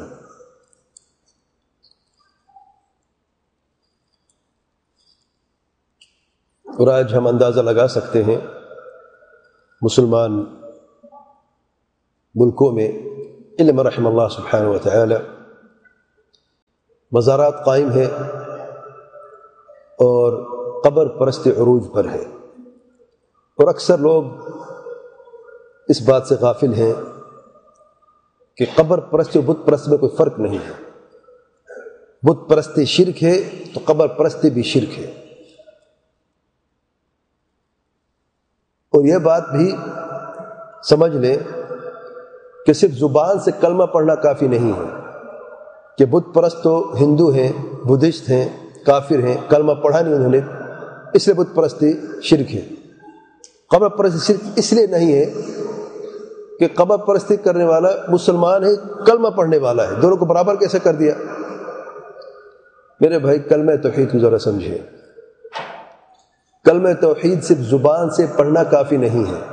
اور آج ہم اندازہ لگا سکتے ہیں مسلمان ملکوں میں علم رحم اللہ سبحانہ و تعالی مزارات قائم ہے اور قبر پرست عروج پر ہے، اور اکثر لوگ اس بات سے غافل ہیں کہ قبر پرست اور بت پرست میں کوئی فرق نہیں ہے۔ بت پرستی شرک ہے تو قبر پرستی بھی شرک ہے، اور یہ بات بھی سمجھ لیں کہ صرف زبان سے کلمہ پڑھنا کافی نہیں ہے کہ بت پرست تو ہندو ہیں، بدھسٹ ہیں، کافر ہیں، کلمہ پڑھا نہیں انہوں نے اس لیے بت پرستی شرک ہے۔ قبر پرستی شرک اس لیے نہیں ہے کہ قبر پرستی کرنے والا مسلمان ہے، کلمہ پڑھنے والا ہے، دونوں کو برابر کیسے کر دیا؟ میرے بھائی کلمہ توحید کو ذرا سمجھے، کلمہ توحید صرف زبان سے پڑھنا کافی نہیں ہے۔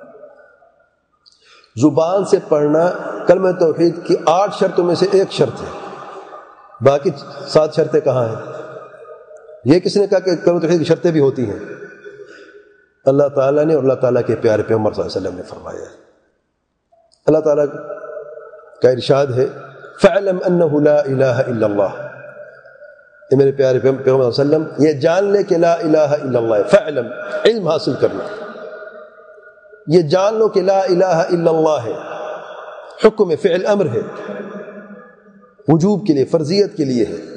زبان سے پڑھنا کلمہ توحید کی 8 شرطوں میں سے ایک شرط ہے، باقی 7 شرطیں کہاں ہیں؟ یہ کس نے کہا کہ کلمہ توحید کی شرطیں بھی ہوتی ہیں؟ اللہ تعالیٰ نے اور اللہ تعالیٰ کے پیارے پیغمبر صلی اللہ علیہ وسلم نے فرمایا ہے۔ اللہ تعالیٰ کا ارشاد ہے فَاعْلَمْ أَنَّهُ لَا إِلَهَ إِلَّا اللَّهُ، یہ میرے پیارے پیغمبر صلی اللہ علیہ وسلم یہ جان لے کہ لا الہ الا اللہ ہے۔ فعلم علم حاصل کرنا، یہ جان لو کہ لا الہ الا اللہ ہے، حکم فعل امر ہے، وجوب کے لیے، فرضیت کے لیے ہے،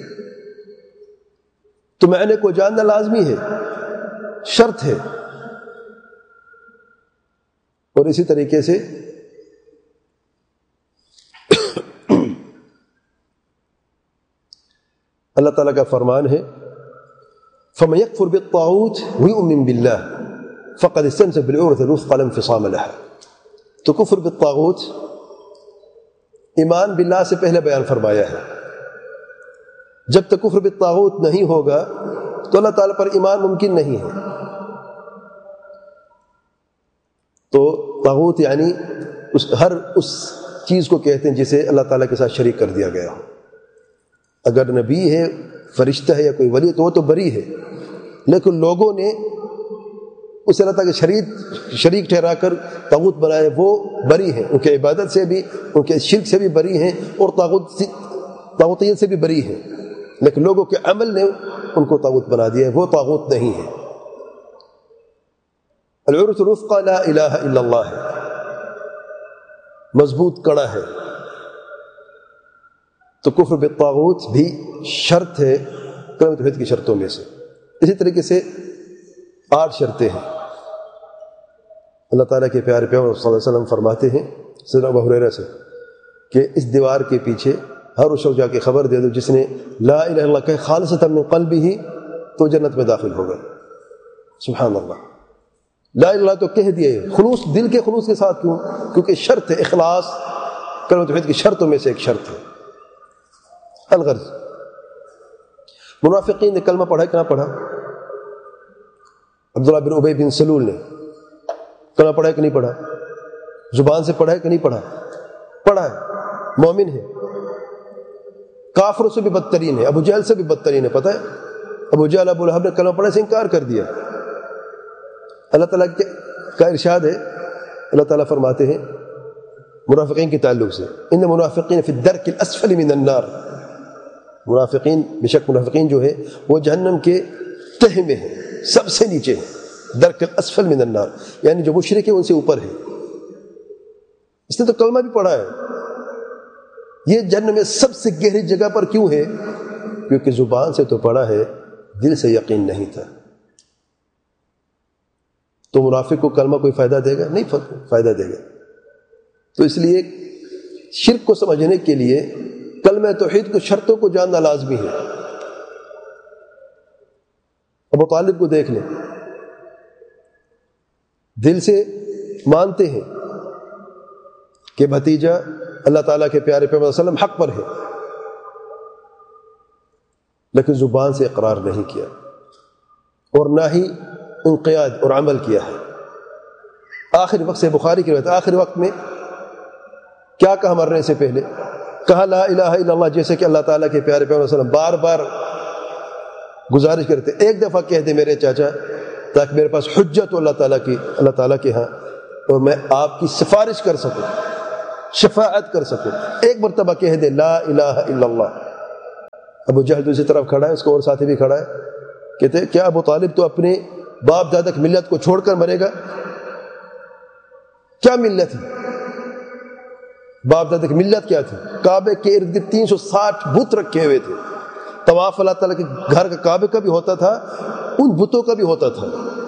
تو معنی کو جاننا لازمی ہے، شرط ہے۔ اور اسی طریقے سے اللہ تعالیٰ کا فرمان ہے فَمَن يَكْفُرْ بِالطَّاغُوتِ وَيُؤْمِن بِاللَّهِ فَقَدِ اسْتَمْسَكَ بِالْعُرْوَةِ الْوُثْقَى لَا انفِصَامَ لَهَا۔ تو کفر بالطاغوت ایمان باللہ سے پہلے بیان فرمایا ہے۔ جب تک کفر بالطاغوت نہیں ہوگا تو اللہ تعالیٰ پر ایمان ممکن نہیں ہے۔ تو طاغوت یعنی ہر اس چیز کو کہتے ہیں جسے اللہ تعالیٰ کے ساتھ شریک کر دیا گیا ہو۔ اگر نبی ہے، فرشتہ ہے یا کوئی ولی تو وہ تو بری ہے، لیکن لوگوں نے اسے اللہ تعالیٰ کے شریک ٹھہرا کر طاغوت بنائے، وہ بری ہیں، ان کے عبادت سے بھی، ان کے شرک سے بھی بری ہیں، اور طاغوتیت سے بھی بری ہیں، لیکن لوگوں کے عمل نے ان کو طاغوت بنا دیا ہے، وہ طاغوت نہیں ہے۔ العروۃ الوثقی لا الہ الا اللہ ہے، مضبوط کڑا ہے۔ تو کفر بالطاغوت بھی شرط ہے کلمہ توحید کی شرطوں میں سے۔ اسی طریقے سے 8 شرطیں ہیں۔ اللہ تعالیٰ کے پیارے پیغمبر صلی اللہ علیہ وسلم فرماتے ہیں سیدنا ابو ہریرہ سے کہ اس دیوار کے پیچھے ہر اس شخص جا کے خبر دے دو جس نے لا الہ الا اللہ کہے خالصۃ من قلبہ تو جنت میں داخل ہوگا۔ سبحان اللہ، لا الہ الا اللہ تو کہہ دیے، خلوص، دل کے خلوص کے ساتھ کیوں؟ کیونکہ شرط ہے، اخلاص کلمہ توحید کی شرطوں میں سے ایک شرط ہے۔ الغرض منافقین نے کلمہ پڑھا کہ نہ پڑھا؟ عبداللہ بن ابی بن سلول نے کلمہ پڑھا کہ نہیں پڑھا؟ زبان سے پڑھا ہے کہ نہیں پڑھا؟ پڑھا ہے، مومن ہے، کافروں سے بھی بدترین ہے، ابو جہل سے بھی بدترین ہے۔ پتہ ہے ابو جہل، ابو لہب نے کلمہ پڑھنے سے انکار کر دیا۔ اللہ تعالیٰ کا ارشاد ہے، اللہ تعالیٰ فرماتے ہیں منافقین کے تعلق سے ان منافقین فی الدرک الاسفل من النار، منافقین، بے شک منافقین جو ہے وہ جہنم کے تہہ میں ہے، سب سے نیچے ہے، درک الاسفل من النار، یعنی جو مشرک ہے ان سے اوپر ہے۔ اس نے تو کلمہ بھی پڑھا ہے، یہ جہنم میں سب سے گہری جگہ پر کیوں ہے؟ کیونکہ زبان سے تو پڑھا ہے، دل سے یقین نہیں تھا۔ تو منافق کو کلمہ کوئی فائدہ دے گا؟ نہیں فائدہ دے گا۔ تو اس لیے شرک کو سمجھنے کے لیے کلمہ توحید کو شرطوں کو جاننا لازمی ہے۔ ابو طالب کو دیکھ لیں، دل سے مانتے ہیں کہ بھتیجا اللہ تعالیٰ کے پیارے پیغمبر صلی اللہ علیہ وسلم حق پر ہے، لیکن زبان سے اقرار نہیں کیا اور نہ ہی انقیاد اور عمل کیا ہے۔ آخری وقت سے بخاری کی روایت، آخری وقت میں کیا کہا مرنے سے پہلے؟ کہا لا الہ الا اللہ، جیسے کہ اللہ تعالیٰ کے پیارے پیغمبر صلی اللہ علیہ وسلم بار بار گزارش کرتے، ایک دفعہ کہہ دے میرے چاچا تاکہ میرے پاس حجت ہو اللہ تعالیٰ کے ہاں، اور میں آپ کی سفارش کر سکوں، شفاعت کر سکوں۔ ایک مرتبہ کہہ دے لا الہ الا اللہ۔ ابو جہل دوسری طرف کھڑا ہے، اس کو اور ساتھی بھی کھڑا ہے، کہتے ہیں کیا ابو طالب تو اپنے باپ دادا کی ملت کو چھوڑ کر مرے گا؟ کیا ملت ہے؟ باپ دادا کی ملت کیا تھی؟ کعبے کے ارد گرد 360 بت رکھے ہوئے تھے، طواف اللہ تعالیٰ کے گھر کا کعبے کا بھی ہوتا تھا، ان بتوں کا بھی ہوتا تھا،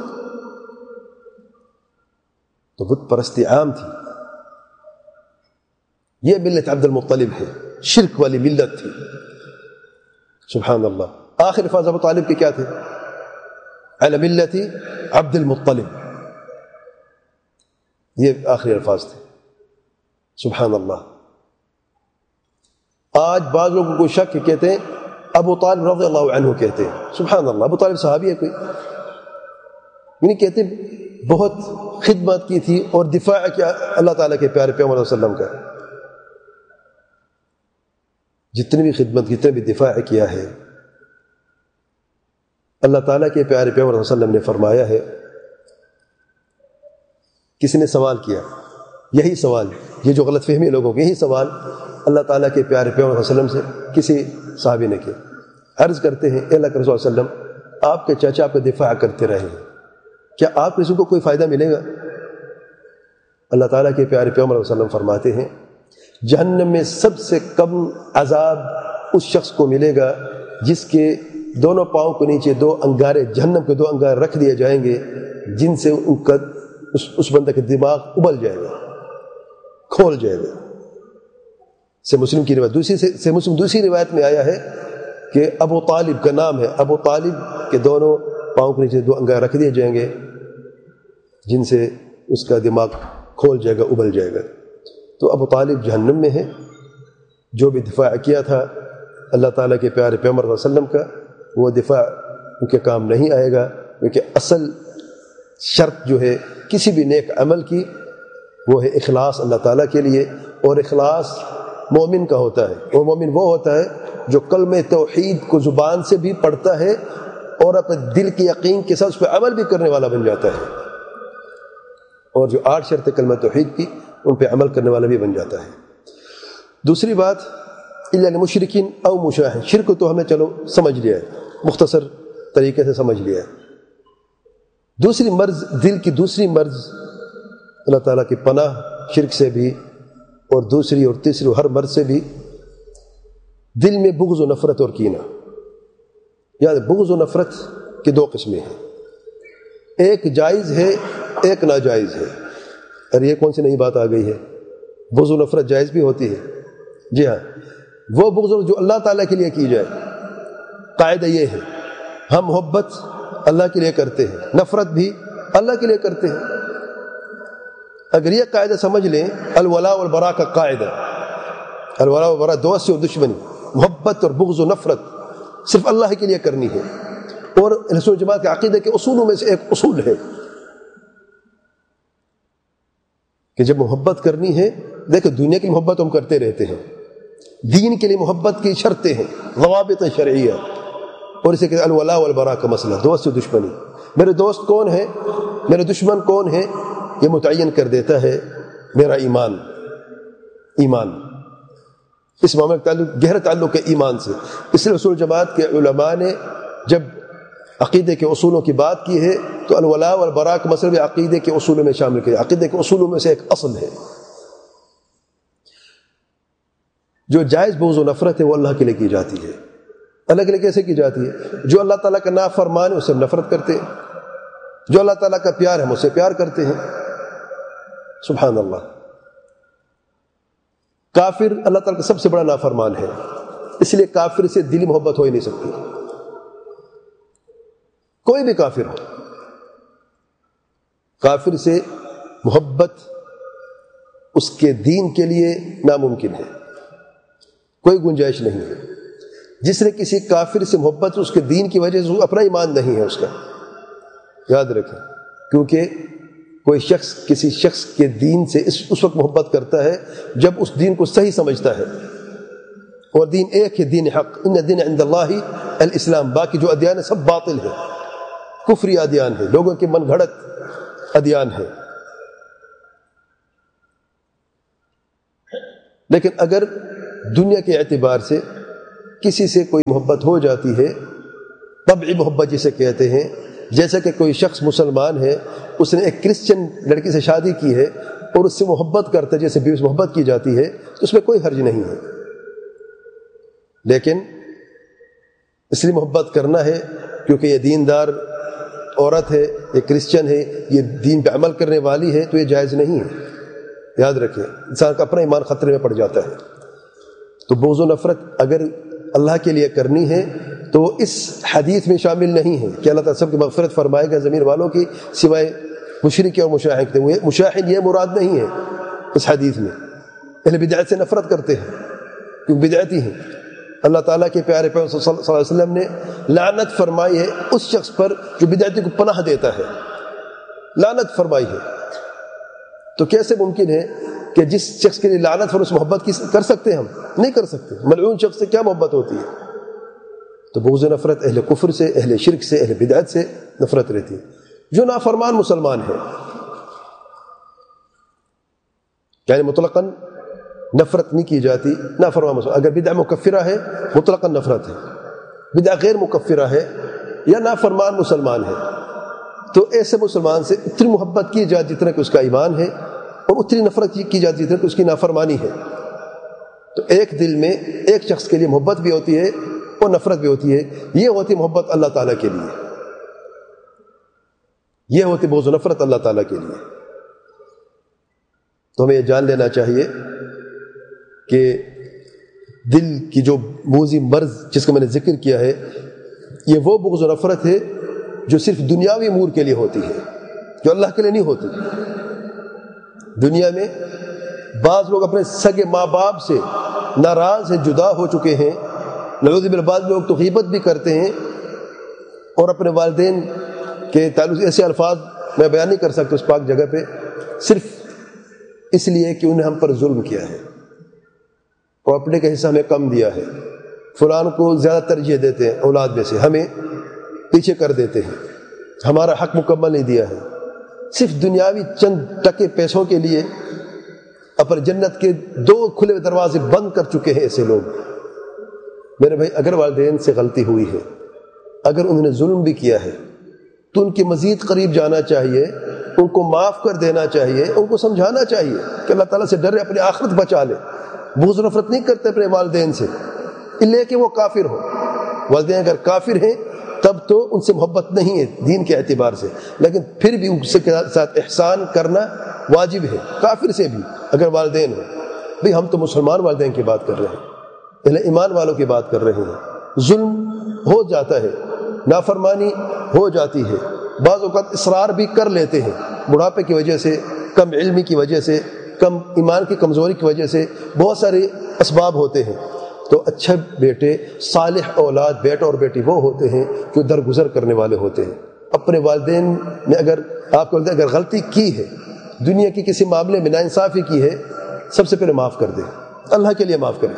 تو بت پرستی عام تھی۔ یہ ملت عبد المطلب ہے، شرک والی ملت تھی، سبحان اللہ۔ آخر الفاظ ابو طالب کے کیا تھے؟ علی ملت عبد المطلب، یہ آخری الفاظ تھے، سبحان اللہ۔ آج بعض لوگوں کو شک کہتے ہیں ابو طالب رضی اللہ عنہ کہتے ہیں، سبحان اللہ، ابو طالب صحابی ہے کوئی؟ یعنی کہتے ہیں بہت خدمت کی تھی اور دفاع کیا اللہ تعالیٰ کے پیارے پیغمبر صلی اللہ علیہ وسلم کا، جتنی بھی خدمت جتنے بھی دفاع کیا ہے، اللہ تعالیٰ کے پیارے پیغمبر صلی اللہ علیہ وسلم نے فرمایا ہے، کسی نے سوال کیا یہی سوال، یہ جو غلط فہمی لوگوں کی، یہی سوال اللہ تعالیٰ کے پیارے پیغمبر صلی اللہ علیہ وسلم سے کسی صحابی نے کیا، عرض کرتے ہیں اے اللہ کے رسول صلی اللہ علیہ وسلم، آپ کے چاچا آپ کا دفاع کرتے رہے ہیں، کیا آپ کسی کو کوئی فائدہ ملے گا؟ اللہ تعالیٰ کے پیارے پیغمبر صلی اللہ علیہ وسلم فرماتے ہیں جہنم میں سب سے کم عذاب اس شخص کو ملے گا جس کے دونوں پاؤں کے نیچے 2 انگارے، جہنم کے 2 انگارے رکھ دیے جائیں گے، جن سے ان کا اس بندے کا دماغ ابل جائے گا، کھول جائے گا۔ سے مسلم کی روایت، دوسری روایت میں آیا ہے کہ ابو طالب کا نام ہے، ابو طالب کے دونوں پاؤں کے نیچے 2 انگارے رکھ دیے جائیں گے جن سے اس کا دماغ کھول جائے گا، ابل جائے گا۔ تو ابو طالب جہنم میں ہے، جو بھی دفاع کیا تھا اللہ تعالیٰ کے پیارے پیغمبر صلی اللہ علیہ وسلم کا، وہ دفاع ان کے کام نہیں آئے گا، کیونکہ اصل شرط جو ہے کسی بھی نیک عمل کی وہ ہے اخلاص اللہ تعالیٰ کے لیے، اور اخلاص مومن کا ہوتا ہے، اور مومن وہ ہوتا ہے جو کلمہ توحید کو زبان سے بھی پڑھتا ہے اور اپنے دل کی یقین کے ساتھ اس پہ عمل بھی کرنے والا بن جاتا ہے، اور جو 8 شرط کلمہ توحید کی ان پہ عمل کرنے والا بھی بن جاتا ہے۔ دوسری بات الا للمشرکین او مشاہد، شرک تو ہم نے چلو سمجھ لیا ہے، مختصر طریقے سے سمجھ لیا ہے۔ دوسری مرض، دل کی دوسری مرض، اللہ تعالیٰ کی پناہ شرک سے بھی، اور دوسری اور تیسری ہر مرض سے بھی، دل میں بغض و نفرت اور کینہ۔ یعنی بغض و نفرت کی 2 قسمیں ہیں، ایک جائز ہے ایک ناجائز ہے۔ اور یہ کون سی نئی بات آ گئی ہے؟ بغض و نفرت جائز بھی ہوتی ہے، جی ہاں، وہ بغض جو اللہ تعالیٰ کے لیے کی جائے، قاعدہ یہ ہے ہم محبت اللہ کے لیے کرتے ہیں، نفرت بھی اللہ کے لیے کرتے ہیں۔ اگر یہ قاعدہ سمجھ لیں، الولاء والبراء کا قاعدہ، الولاء والبراء، دوستی اور دشمنی، محبت اور بغض و نفرت صرف اللہ کے لیے کرنی ہے، اور اہل سنت جماعت کے عقیدے کے اصولوں میں سے ایک اصول ہے کہ جب محبت کرنی ہے، دیکھو دنیا کی محبت ہم کرتے رہتے ہیں، دین کے لیے محبت کی شرطیں ہیں، ضوابط شرعیہ، اور اسے کہ الولاء والبراء کا مسئلہ، دوست و دشمنی، میرے دوست کون ہے، میرے دشمن کون ہے، یہ متعین کر دیتا ہے میرا ایمان۔ اس معاملے کا تعلق گہرا تعلق ہے ایمان سے، اس لیے اصول جماعت کے علماء نے جب عقیدے کے اصولوں کی بات کی ہے تو الولاء والبراء کا مسئلہ بھی عقیدے کے اصولوں میں شامل کیا، عقیدے کے اصولوں میں سے ایک اصل ہے۔ جو جائز بغض و نفرت ہے وہ اللہ کے لیے کی جاتی ہے۔ اللہ کے لیے کیسے کی جاتی ہے؟ جو اللہ تعالیٰ کا نافرمان ہے اس سے نفرت کرتے ہیں، جو اللہ تعالیٰ کا پیار ہے ہم اس سے پیار کرتے ہیں، سبحان اللہ۔ کافر اللہ تعالیٰ کا سب سے بڑا نافرمان ہے، اس لیے کافر سے دلی محبت ہو ہی نہیں سکتی، کوئی بھی کافر ہو، کافر سے محبت اس کے دین کے لیے ناممکن ہے، کوئی گنجائش نہیں ہے۔ جس نے کسی کافر سے محبت اس کے دین کی وجہ سے اپنا ایمان نہیں ہے اس کا، یاد رکھیں، کیونکہ کوئی شخص کسی شخص کے دین سے اس وقت محبت کرتا ہے جب اس دین کو صحیح سمجھتا ہے، اور دین ایک ہے، دین حق، ان الدین عند اللہ الاسلام، باقی جو ادیان سب باطل ہے، کفری ادیان ہے، لوگوں کے من گھڑت ادیان ہے۔ لیکن اگر دنیا کے اعتبار سے کسی سے کوئی محبت ہو جاتی ہے، طبعی محبت جسے کہتے ہیں، جیسا کہ کوئی شخص مسلمان ہے، اس نے ایک کرسچن لڑکی سے شادی کی ہے اور اس سے محبت کرتا ہے جیسے بیوی سے محبت کی جاتی ہے، تو اس میں کوئی حرج نہیں ہے۔ لیکن اس لیے محبت کرنا ہے کیونکہ یہ دیندار عورت ہے، یہ کرسچن ہے، یہ دین پہ عمل کرنے والی ہے، تو یہ جائز نہیں ہے۔ یاد رکھیں، انسان کا اپنا ایمان خطرے میں پڑ جاتا ہے۔ تو بغض و نفرت اگر اللہ کے لیے کرنی ہے تو وہ اس حدیث میں شامل نہیں ہے کہ اللہ تعالیٰ سب کی مغفرت فرمائے گا زمین والوں کی سوائے مشرک اور مشاہد کے۔ مشاہد یہ مراد نہیں ہے اس حدیث میں۔ اہل بدعت سے نفرت کرتے ہیں کیونکہ بدعتی ہیں۔ اللہ تعالیٰ کے پیارے پیغمبر صلی اللہ علیہ وسلم نے لعنت فرمائی ہے اس شخص پر جو بدعتی کو پناہ دیتا ہے، لعنت فرمائی ہے۔ تو کیسے ممکن ہے کہ جس شخص کے لیے لعنت پر اس محبت کر سکتے ہیں؟ ہم نہیں کر سکتے۔ ملعون شخص سے کیا محبت ہوتی ہے؟ تو بغض و نفرت اہل کفر سے، اہل شرک سے، اہل بدعت سے نفرت رہتی ہے۔ جو نافرمان مسلمان ہے یعنی مطلقاً نفرت نہیں کی جاتی، نافرمان مسلمان اگر بدعہ مکفرہ ہے مطلقاً نفرت ہے، بدعہ غیر مکفرہ ہے یا نافرمان مسلمان ہے تو ایسے مسلمان سے اتنی محبت کی جاتی جتنا کہ اس کا ایمان ہے، اور اتنی نفرت کی جاتی جتنا کہ اس کی نافرمانی ہے۔ تو ایک دل میں ایک شخص کے لیے محبت بھی ہوتی ہے اور نفرت بھی ہوتی ہے۔ یہ ہوتی محبت اللہ تعالیٰ کے لیے، یہ ہوتی بغض و نفرت اللہ تعالیٰ کے لیے۔ تو ہمیں یہ جان لینا چاہیے کہ دل کی جو موذی مرض جس کا میں نے ذکر کیا ہے، یہ وہ بغض و نفرت ہے جو صرف دنیاوی امور کے لیے ہوتی ہے، جو اللہ کے لیے نہیں ہوتی۔ دنیا میں بعض لوگ اپنے سگے ماں باپ سے ناراض ہیں، جدا ہو چکے ہیں، نعوذ باللہ بعض لوگ تو غیبت بھی کرتے ہیں اور اپنے والدین کے تعلق سے ایسے الفاظ میں بیان نہیں کر سکتا اس پاک جگہ پہ، صرف اس لیے کہ انہیں ہم پر ظلم کیا ہے، پراپرٹی کا حصہ ہمیں کم دیا ہے، فلان کو زیادہ ترجیح دیتے ہیں اولاد میں سے، ہمیں پیچھے کر دیتے ہیں، ہمارا حق مکمل نہیں دیا ہے۔ صرف دنیاوی چند ٹکے پیسوں کے لیے اپنے جنت کے 2 کھلے دروازے بند کر چکے ہیں ایسے لوگ۔ میرے بھائی، اگر والدین سے غلطی ہوئی ہے، اگر انہوں نے ظلم بھی کیا ہے تو ان کے مزید قریب جانا چاہیے، ان کو معاف کر دینا چاہیے، ان کو سمجھانا چاہیے کہ اللہ تعالیٰ سے ڈرے، اپنی آخرت بچا لے۔ بغض و نفرت نہیں کرتے اپنے والدین سے اللہ کہ وہ کافر ہو۔ والدین اگر کافر ہیں تب تو ان سے محبت نہیں ہے دین کے اعتبار سے، لیکن پھر بھی ان کے ساتھ احسان کرنا واجب ہے، کافر سے بھی اگر والدین ہو۔ بھئی ہم تو مسلمان والدین کی بات کر رہے ہیں، اہل ایمان والوں کی بات کر رہے ہیں۔ ظلم ہو جاتا ہے، نافرمانی ہو جاتی ہے، بعض اوقات اصرار بھی کر لیتے ہیں، بڑھاپے کی وجہ سے، کم علمی کی وجہ سے، کم ایمان کی کمزوری کی وجہ سے، بہت سارے اسباب ہوتے ہیں۔ تو اچھے بیٹے، صالح اولاد، بیٹا اور بیٹی وہ ہوتے ہیں جو درگزر کرنے والے ہوتے ہیں۔ اپنے والدین نے اگر آپ کو اگر غلطی کی ہے، دنیا کی کسی معاملے میں ناانصافی کی ہے، سب سے پہلے معاف کر دیں، اللہ کے لیے معاف کریں۔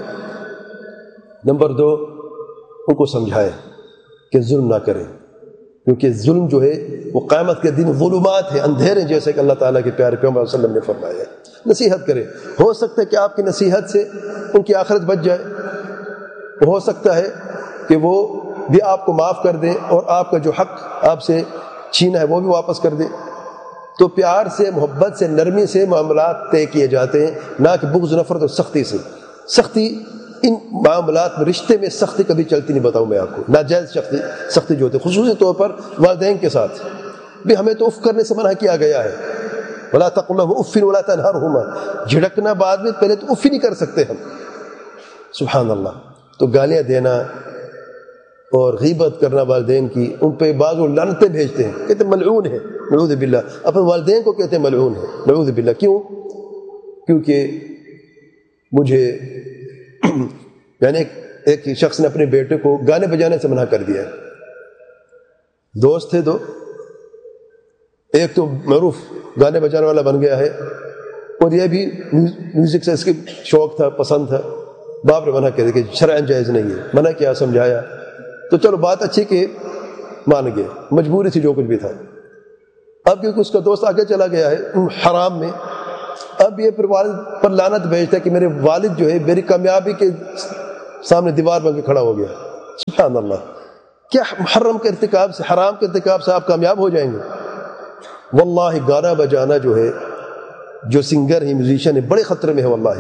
نمبر 2، ان کو سمجھائیں کہ ظلم نہ کریں، کیونکہ ظلم جو ہے وہ قیامت کے دن ظلمات ہے، اندھیرے جیسے کہ اللہ تعالیٰ کے پیارے پیغمبر صلی اللہ علیہ وسلم نے فرمایا ہے۔ نصیحت کریں، ہو سکتا ہے کہ آپ کی نصیحت سے ان کی آخرت بچ جائے، ہو سکتا ہے کہ وہ بھی آپ کو معاف کر دیں اور آپ کا جو حق آپ سے چھینا ہے وہ بھی واپس کر دیں۔ تو پیار سے، محبت سے، نرمی سے معاملات طے کیے جاتے ہیں، نہ کہ بغض، نفرت اور سختی سے۔ سختی ان معاملات میں، رشتے میں سختی کبھی چلتی نہیں، بتاؤں میں آپ کو، ناجائز سختی جو ہوتی ہے، خصوصی طور پر والدین کے ساتھ بھی ہمیں تو اف کرنے سے منع کیا گیا ہے۔ وَلَا تَقُل لَهُمْ اُفٍّ وَلَا تَنْهَرْهُمَا، جھڑکنا بعد میں، پہلے تو اف ہی نہیں کر سکتے ہم۔ سبحان اللہ۔ تو گالیاں دینا اور غیبت کرنا والدین کی، ان پہ بعض وہ لعنتیں بھیجتے ہیں، کہتے ہیں ملعون ہے، نعوذ باللہ، اپنے والدین کو کہتے ہیں ملعون ہے، نعوذ باللہ۔ کیوں؟ کیونکہ مجھے یعنی ایک شخص نے اپنے بیٹے کو گانے بجانے سے منع کر دیا، دوست تھے دو، ایک تو معروف گانے بجانے والا بن گیا ہے اور یہ بھی میوزک سے اس کے شوق تھا، پسند تھا۔ باپ نے منع کر دیا کہ شرعاً جائز نہیں ہے، منع کیا، سمجھایا، تو چلو بات اچھی کہ مان گئے, مجبوری تھی جو کچھ بھی تھا. اب کیونکہ اس کا دوست آگے چلا گیا ہے حرام میں, اب یہ پھر والد پر لعنت بھیجتا ہے کہ میرے والد جو ہے میری کامیابی کے سامنے دیوار بن کے کھڑا ہو گیا. سبحان اللہ, کیا محرم کے ارتکاب سے, حرام کے ارتکاب سے آپ کامیاب ہو جائیں گے؟ واللہ گانا بجانا جو ہے, جو سنگر ہے, میوزیشین ہے, بڑے خطرے میں ہے واللہ.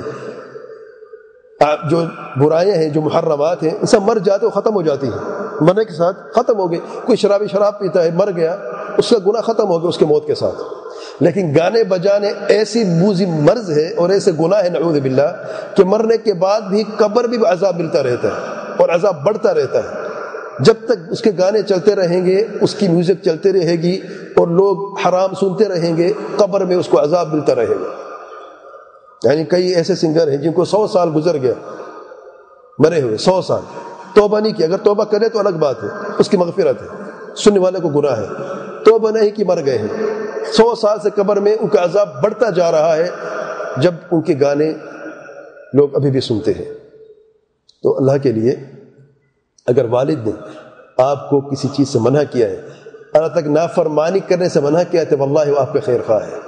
جو برائیاں ہیں, جو محرمات ہیں, ان سب مر جاتے ہو, ختم ہو جاتی ہیں, مرنے کے ساتھ ختم ہو گئے. کوئی شرابی شراب پیتا ہے, مر گیا, اس کا گناہ ختم ہو گیا اس کے موت کے ساتھ. لیکن گانے بجانے ایسی موذی مرض ہے اور ایسے گناہ ہے نعوذ باللہ کہ مرنے کے بعد بھی قبر بھی عذاب ملتا رہتا ہے اور عذاب بڑھتا رہتا ہے. جب تک اس کے گانے چلتے رہیں گے, اس کی میوزک چلتے رہے گی اور لوگ حرام سنتے رہیں گے, قبر میں اس کو عذاب ملتا رہے گا. یعنی کئی ایسے سنگر ہیں جن کو 100 سال گزر گیا مرے ہوئے, 100 سال توبہ نہیں کی. اگر توبہ کرے تو الگ بات ہے, اس کی مغفرت ہے, سننے والے کو گناہ ہے. توبہ نہیں کی, مر گئے ہیں, 100 سال سے قبر میں ان کا عذاب بڑھتا جا رہا ہے جب ان کے گانے لوگ ابھی بھی سنتے ہیں. تو اللہ کے لیے اگر والد نے آپ کو کسی چیز سے منع کیا ہے, اللہ تک نافرمانی کرنے سے منع کیا ہے, تو واللہ وہ آپ کے خیر خواہ ہے.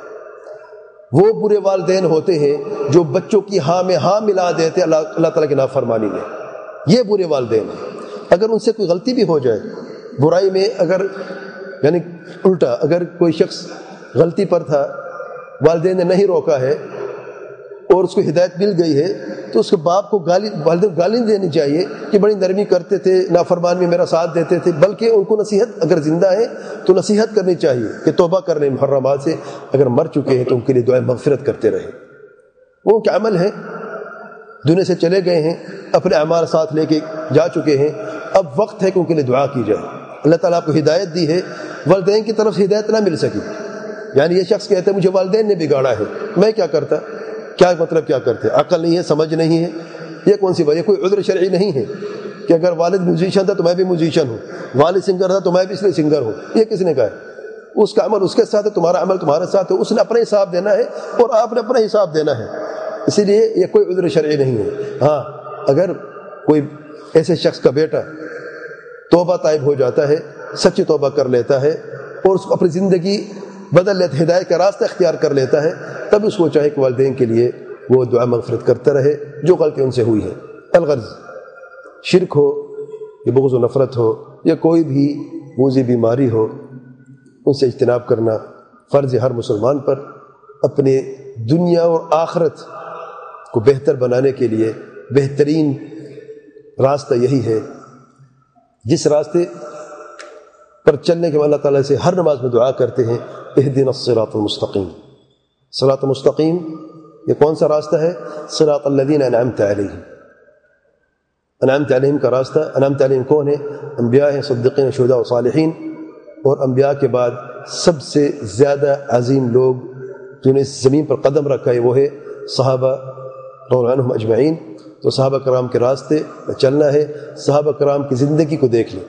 وہ برے والدین ہوتے ہیں جو بچوں کی ہاں میں ہاں ملا دیتے اللہ تعالیٰ کی نافرمانی میں. یہ برے والدین ہیں. اگر ان سے کوئی غلطی بھی ہو جائے برائی میں, اگر یعنی الٹا اگر کوئی شخص غلطی پر تھا, والدین نے نہیں روکا ہے اور اس کو ہدایت مل گئی ہے, تو اس کے باپ کو والدین گالی دینی چاہیے کہ بڑی نرمی کرتے تھے, نافرمان میں میرا ساتھ دیتے تھے. بلکہ ان کو نصیحت, اگر زندہ ہیں تو نصیحت کرنی چاہیے کہ توبہ کر لیں محرمات سے. اگر مر چکے ہیں تو ان کے لیے دعائیں مغفرت کرتے رہیں. وہ کیا عمل ہے, دنیا سے چلے گئے ہیں, اپنے اعمال ساتھ لے کے جا چکے ہیں, اب وقت ہے کہ ان کے لیے دعا کی جائے. اللہ تعالیٰ آپ کو ہدایت دی ہے, والدین کی طرف سے ہدایت نہ مل سکی. یعنی یہ شخص کہتا ہے مجھے والدین نے بگاڑا ہے, میں کیا کرتا, کیا مطلب کیا کرتے, عقل نہیں ہے, سمجھ نہیں ہے, یہ کون سی بات, یہ کوئی عذر شرعی نہیں ہے کہ اگر والد میوزیشین تھا تو میں بھی میوزیشین ہوں, والد سنگر تھا تو میں بھی اس لیے سنگر ہوں. یہ کس نے کہا ہے؟ اس کا عمل اس کے ساتھ ہے, تمہارا عمل تمہارے ساتھ ہے. اس نے اپنا حساب دینا ہے اور آپ نے اپنا حساب دینا ہے. اسی لیے یہ کوئی عذر شرعی نہیں ہے. ہاں, اگر کوئی ایسے شخص کا بیٹا توبہ طائب ہو جاتا ہے, سچی توبہ کر لیتا ہے اور اس کو اپنی زندگی بدل لیتا ہے, ہدایت کا راستہ اختیار کر لیتا ہے, تب اس کو چاہے کہ والدین کے لیے وہ دعا مغفرت کرتا رہے جو غلطی ان سے ہوئی ہے. الغرض شرک ہو یا بغض و نفرت ہو یا کوئی بھی موذی بیماری ہو, ان سے اجتناب کرنا فرض ہے ہر مسلمان پر. اپنے دنیا اور آخرت کو بہتر بنانے کے لیے بہترین راستہ یہی ہے, جس راستے پر چلنے کے بعد اللہ تعالیٰ سے ہر نماز میں دعا کرتے ہیں, اہدنا الصراط المستقیم. صراط مستقیم یہ کون سا راستہ ہے؟ صراط الذین انعمت علیہم. انعمت علیہم کا راستہ, انعمت علیہم کون ہے؟ انبیاء ہیں, صدیقین, شہداء و صالحین. اور انبیاء کے بعد سب سے زیادہ عظیم لوگ جنہوں نے اس زمین پر قدم رکھا ہے وہ ہے صحابہ رضی اللہ عنہم اجمعین. تو صحابہ کرام کے راستے میں چلنا ہے. صحابہ کرام کی زندگی کو دیکھ لیں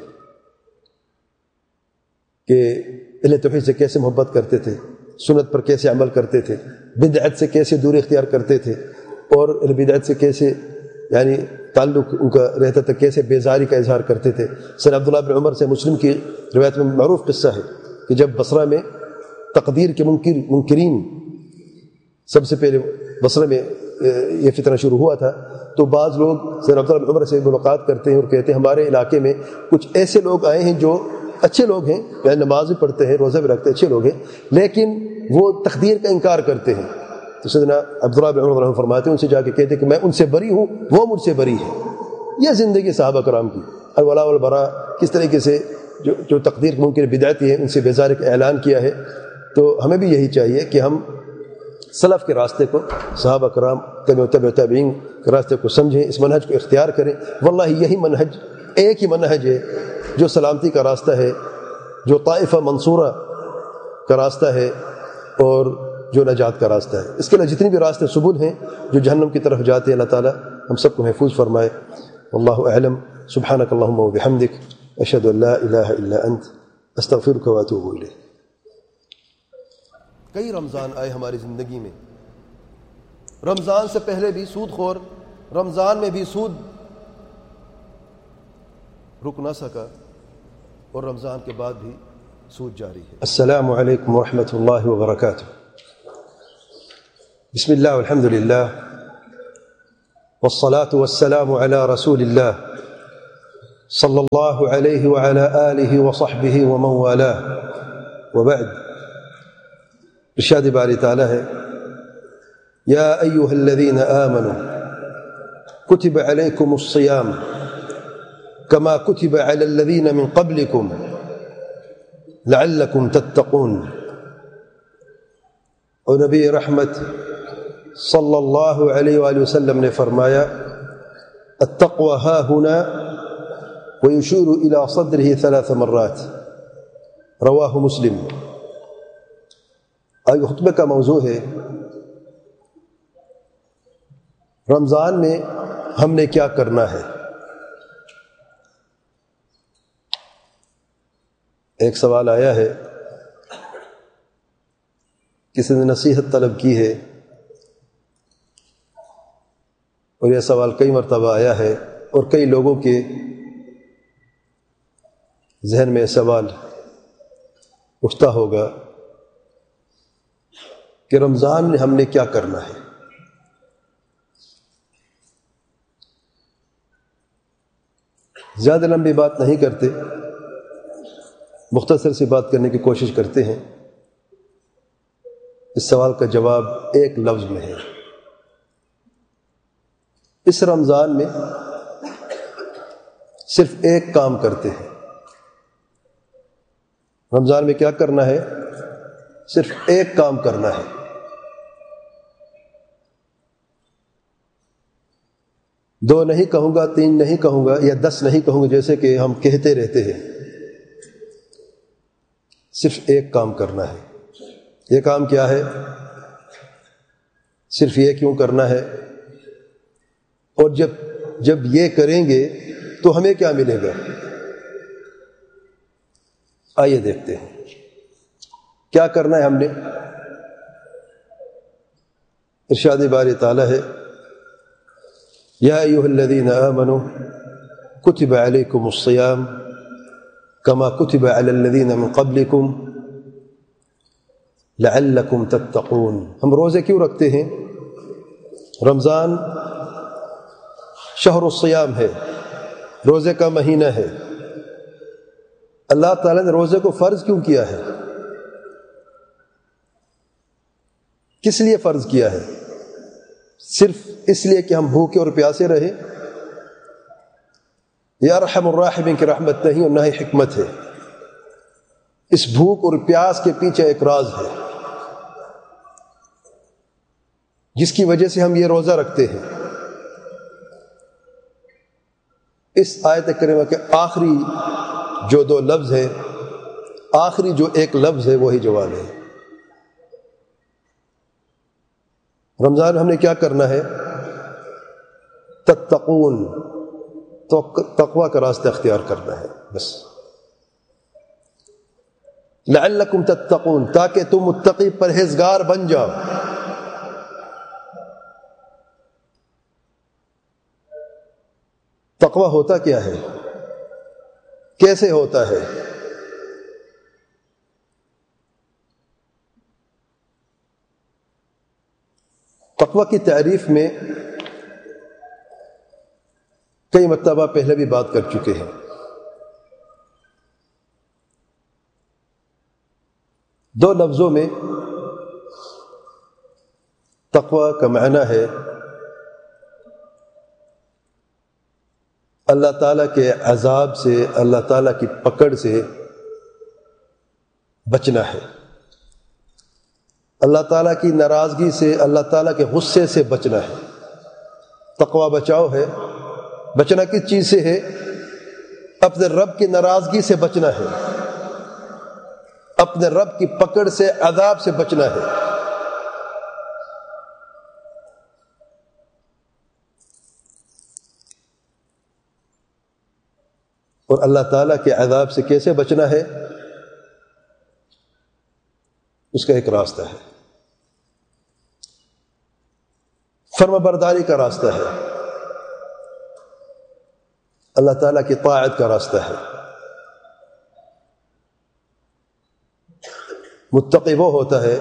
کہ اہل توحید سے کیسے محبت کرتے تھے, سنت پر کیسے عمل کرتے تھے, بدعت سے کیسے دوری اختیار کرتے تھے, اور اہل بدعت سے کیسے یعنی تعلق ان کا رہتا تھا, کیسے بیزاری کا اظہار کرتے تھے. سر عبداللہ بن عمر سے مسلم کی روایت میں معروف قصہ ہے کہ جب بصرہ میں تقدیر کے منکرین سب سے پہلے بصرہ میں یہ فتنہ شروع ہوا تھا, تو بعض لوگ سر عبداللہ بن عمر سے ملاقات کرتے ہیں اور کہتے ہیں ہمارے علاقے میں کچھ ایسے لوگ آئے ہیں جو اچھے لوگ ہیں, یعنی نماز بھی پڑھتے ہیں, روزہ بھی رکھتے ہیں, اچھے لوگ ہیں, لیکن وہ تقدیر کا انکار کرتے ہیں. تو سیدنا عبداللہ بن عمر فرماتے ہیں ان سے جا کے کہتے ہیں کہ میں ان سے بری ہوں, وہ مجھ سے بری ہے. یہ زندگی صحابہ کرام کی الولاء والبراء, کس طریقے سے جو تقدیر کے ممکن بدعتی ہیں ان سے بیزاری کا اعلان کیا ہے. تو ہمیں بھی یہی چاہیے کہ ہم سلف کے راستے کو, صحابہ کرام تبع تابعین کے راستے کو سمجھیں, اس منہج کو اختیار کریں. واللہ یہی منہج, ایک ہی منہج ہے جو سلامتی کا راستہ ہے, جو طائفہ منصورہ کا راستہ ہے اور جو نجات کا راستہ ہے. اس کے علاوہ جتنی بھی راستے سبل ہیں جو جہنم کی طرف جاتے ہیں, اللہ تعالیٰ ہم سب کو محفوظ فرمائے. واللہ اعلم. سبحانک اللہم و بحمدک, اشہد ان لا الہ الا انت, استغفرک و اتوب الیک. کئی رمضان آئے ہماری زندگی میں. رمضان سے پہلے بھی سود خور, رمضان میں بھی سود رک نہ سکا, اور رمضان کے بعد بھی سود جاری ہے۔ السلام علیکم ورحمۃ اللہ وبرکاتہ۔ بسم اللہ والحمد للہ والصلاة والسلام علی رسول اللہ صلی اللہ علیہ وعلی آلہ وصحبہ ومن والاه وبعد۔ ارشاد باری تعالی ہے، یا ایہا الذین آمنوا کتب علیکم الصیام کما کتب علی الذین من قبلکم لعلکم تتقون۔ اور نبی رحمت صلی اللہ علیہ وآلہ وسلم نے فرمایا، التقوى ها هنا ويشير إلى صدره 3 مرات، رواہ مسلم۔ آج خطبے کا موضوع ہے رمضان میں ہم نے کیا کرنا ہے۔ ایک سوال آیا ہے، کسی نے نصیحت طلب کی ہے، اور یہ سوال کئی مرتبہ آیا ہے، اور کئی لوگوں کے ذہن میں سوال اٹھتا ہوگا کہ رمضان میں ہم نے کیا کرنا ہے۔ زیادہ لمبی بات نہیں کرتے، مختصر سی بات کرنے کی کوشش کرتے ہیں۔ اس سوال کا جواب ایک لفظ میں ہے۔ اس رمضان میں صرف ایک کام کرتے ہیں۔ رمضان میں کیا کرنا ہے؟ صرف ایک کام کرنا ہے۔ دو نہیں کہوں گا، 3 نہیں کہوں گا، یا 10 نہیں کہوں گا جیسے کہ ہم کہتے رہتے ہیں۔ صرف ایک کام کرنا ہے۔ یہ کام کیا ہے؟ صرف یہ کیوں کرنا ہے؟ اور جب یہ کریں گے تو ہمیں کیا ملے گا؟ آئیے دیکھتے ہیں کیا کرنا ہے ہم نے۔ ارشاد باری تعالی ہے، یا ایھا الذین آمنوا کتب علیکم الصیام کما کتب علی الذین من قبلکم لعلکم تتقون۔ ہم روزے کیوں رکھتے ہیں؟ رمضان شہر الصیام ہے، روزے کا مہینہ ہے۔ اللہ تعالیٰ نے روزے کو فرض کیوں کیا ہے؟ کس لیے فرض کیا ہے؟ صرف اس لیے کہ ہم بھوکے اور پیاسے رہیں؟ یا ارحم الراحمین کی رحمت نہیں اور نہ ہی حکمت ہے۔ اس بھوک اور پیاس کے پیچھے ایک راز ہے جس کی وجہ سے ہم یہ روزہ رکھتے ہیں۔ اس آیت کریمہ کے آخری جو 2 لفظ ہیں، آخری جو ایک لفظ ہے وہی جواب ہے۔ رمضان ہم نے کیا کرنا ہے؟ تتقون، تو تقوی کا راستہ اختیار کرنا ہے، بس۔ لعلکم تتقون، تاکہ تم متقی پرہیزگار بن جاؤ۔ تقوی ہوتا کیا ہے؟ کیسے ہوتا ہے؟ تقوی کی تعریف میں کئی مرتبہ پہلے بھی بات کر چکے ہیں۔ دو لفظوں میں تقوی کا معنی ہے اللہ تعالیٰ کے عذاب سے، اللہ تعالیٰ کی پکڑ سے بچنا ہے، اللہ تعالیٰ کی ناراضگی سے، اللہ تعالیٰ کے غصے سے بچنا ہے۔ تقوی بچاؤ ہے۔ بچنا کس چیز سے ہے؟ اپنے رب کی ناراضگی سے بچنا ہے، اپنے رب کی پکڑ سے، عذاب سے بچنا ہے۔ اور اللہ تعالیٰ کے عذاب سے کیسے بچنا ہے؟ اس کا ایک راستہ ہے، فرما برداری کا راستہ ہے، اللہ تعالیٰ کی طاعت کا راستہ ہے۔ متقی وہ ہوتا ہے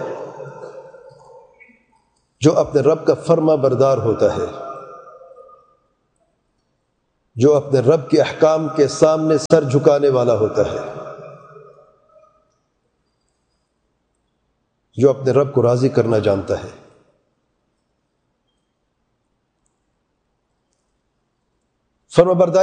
جو اپنے رب کا فرما بردار ہوتا ہے، جو اپنے رب کے احکام کے سامنے سر جھکانے والا ہوتا ہے، جو اپنے رب کو راضی کرنا جانتا ہے۔ فرما برداری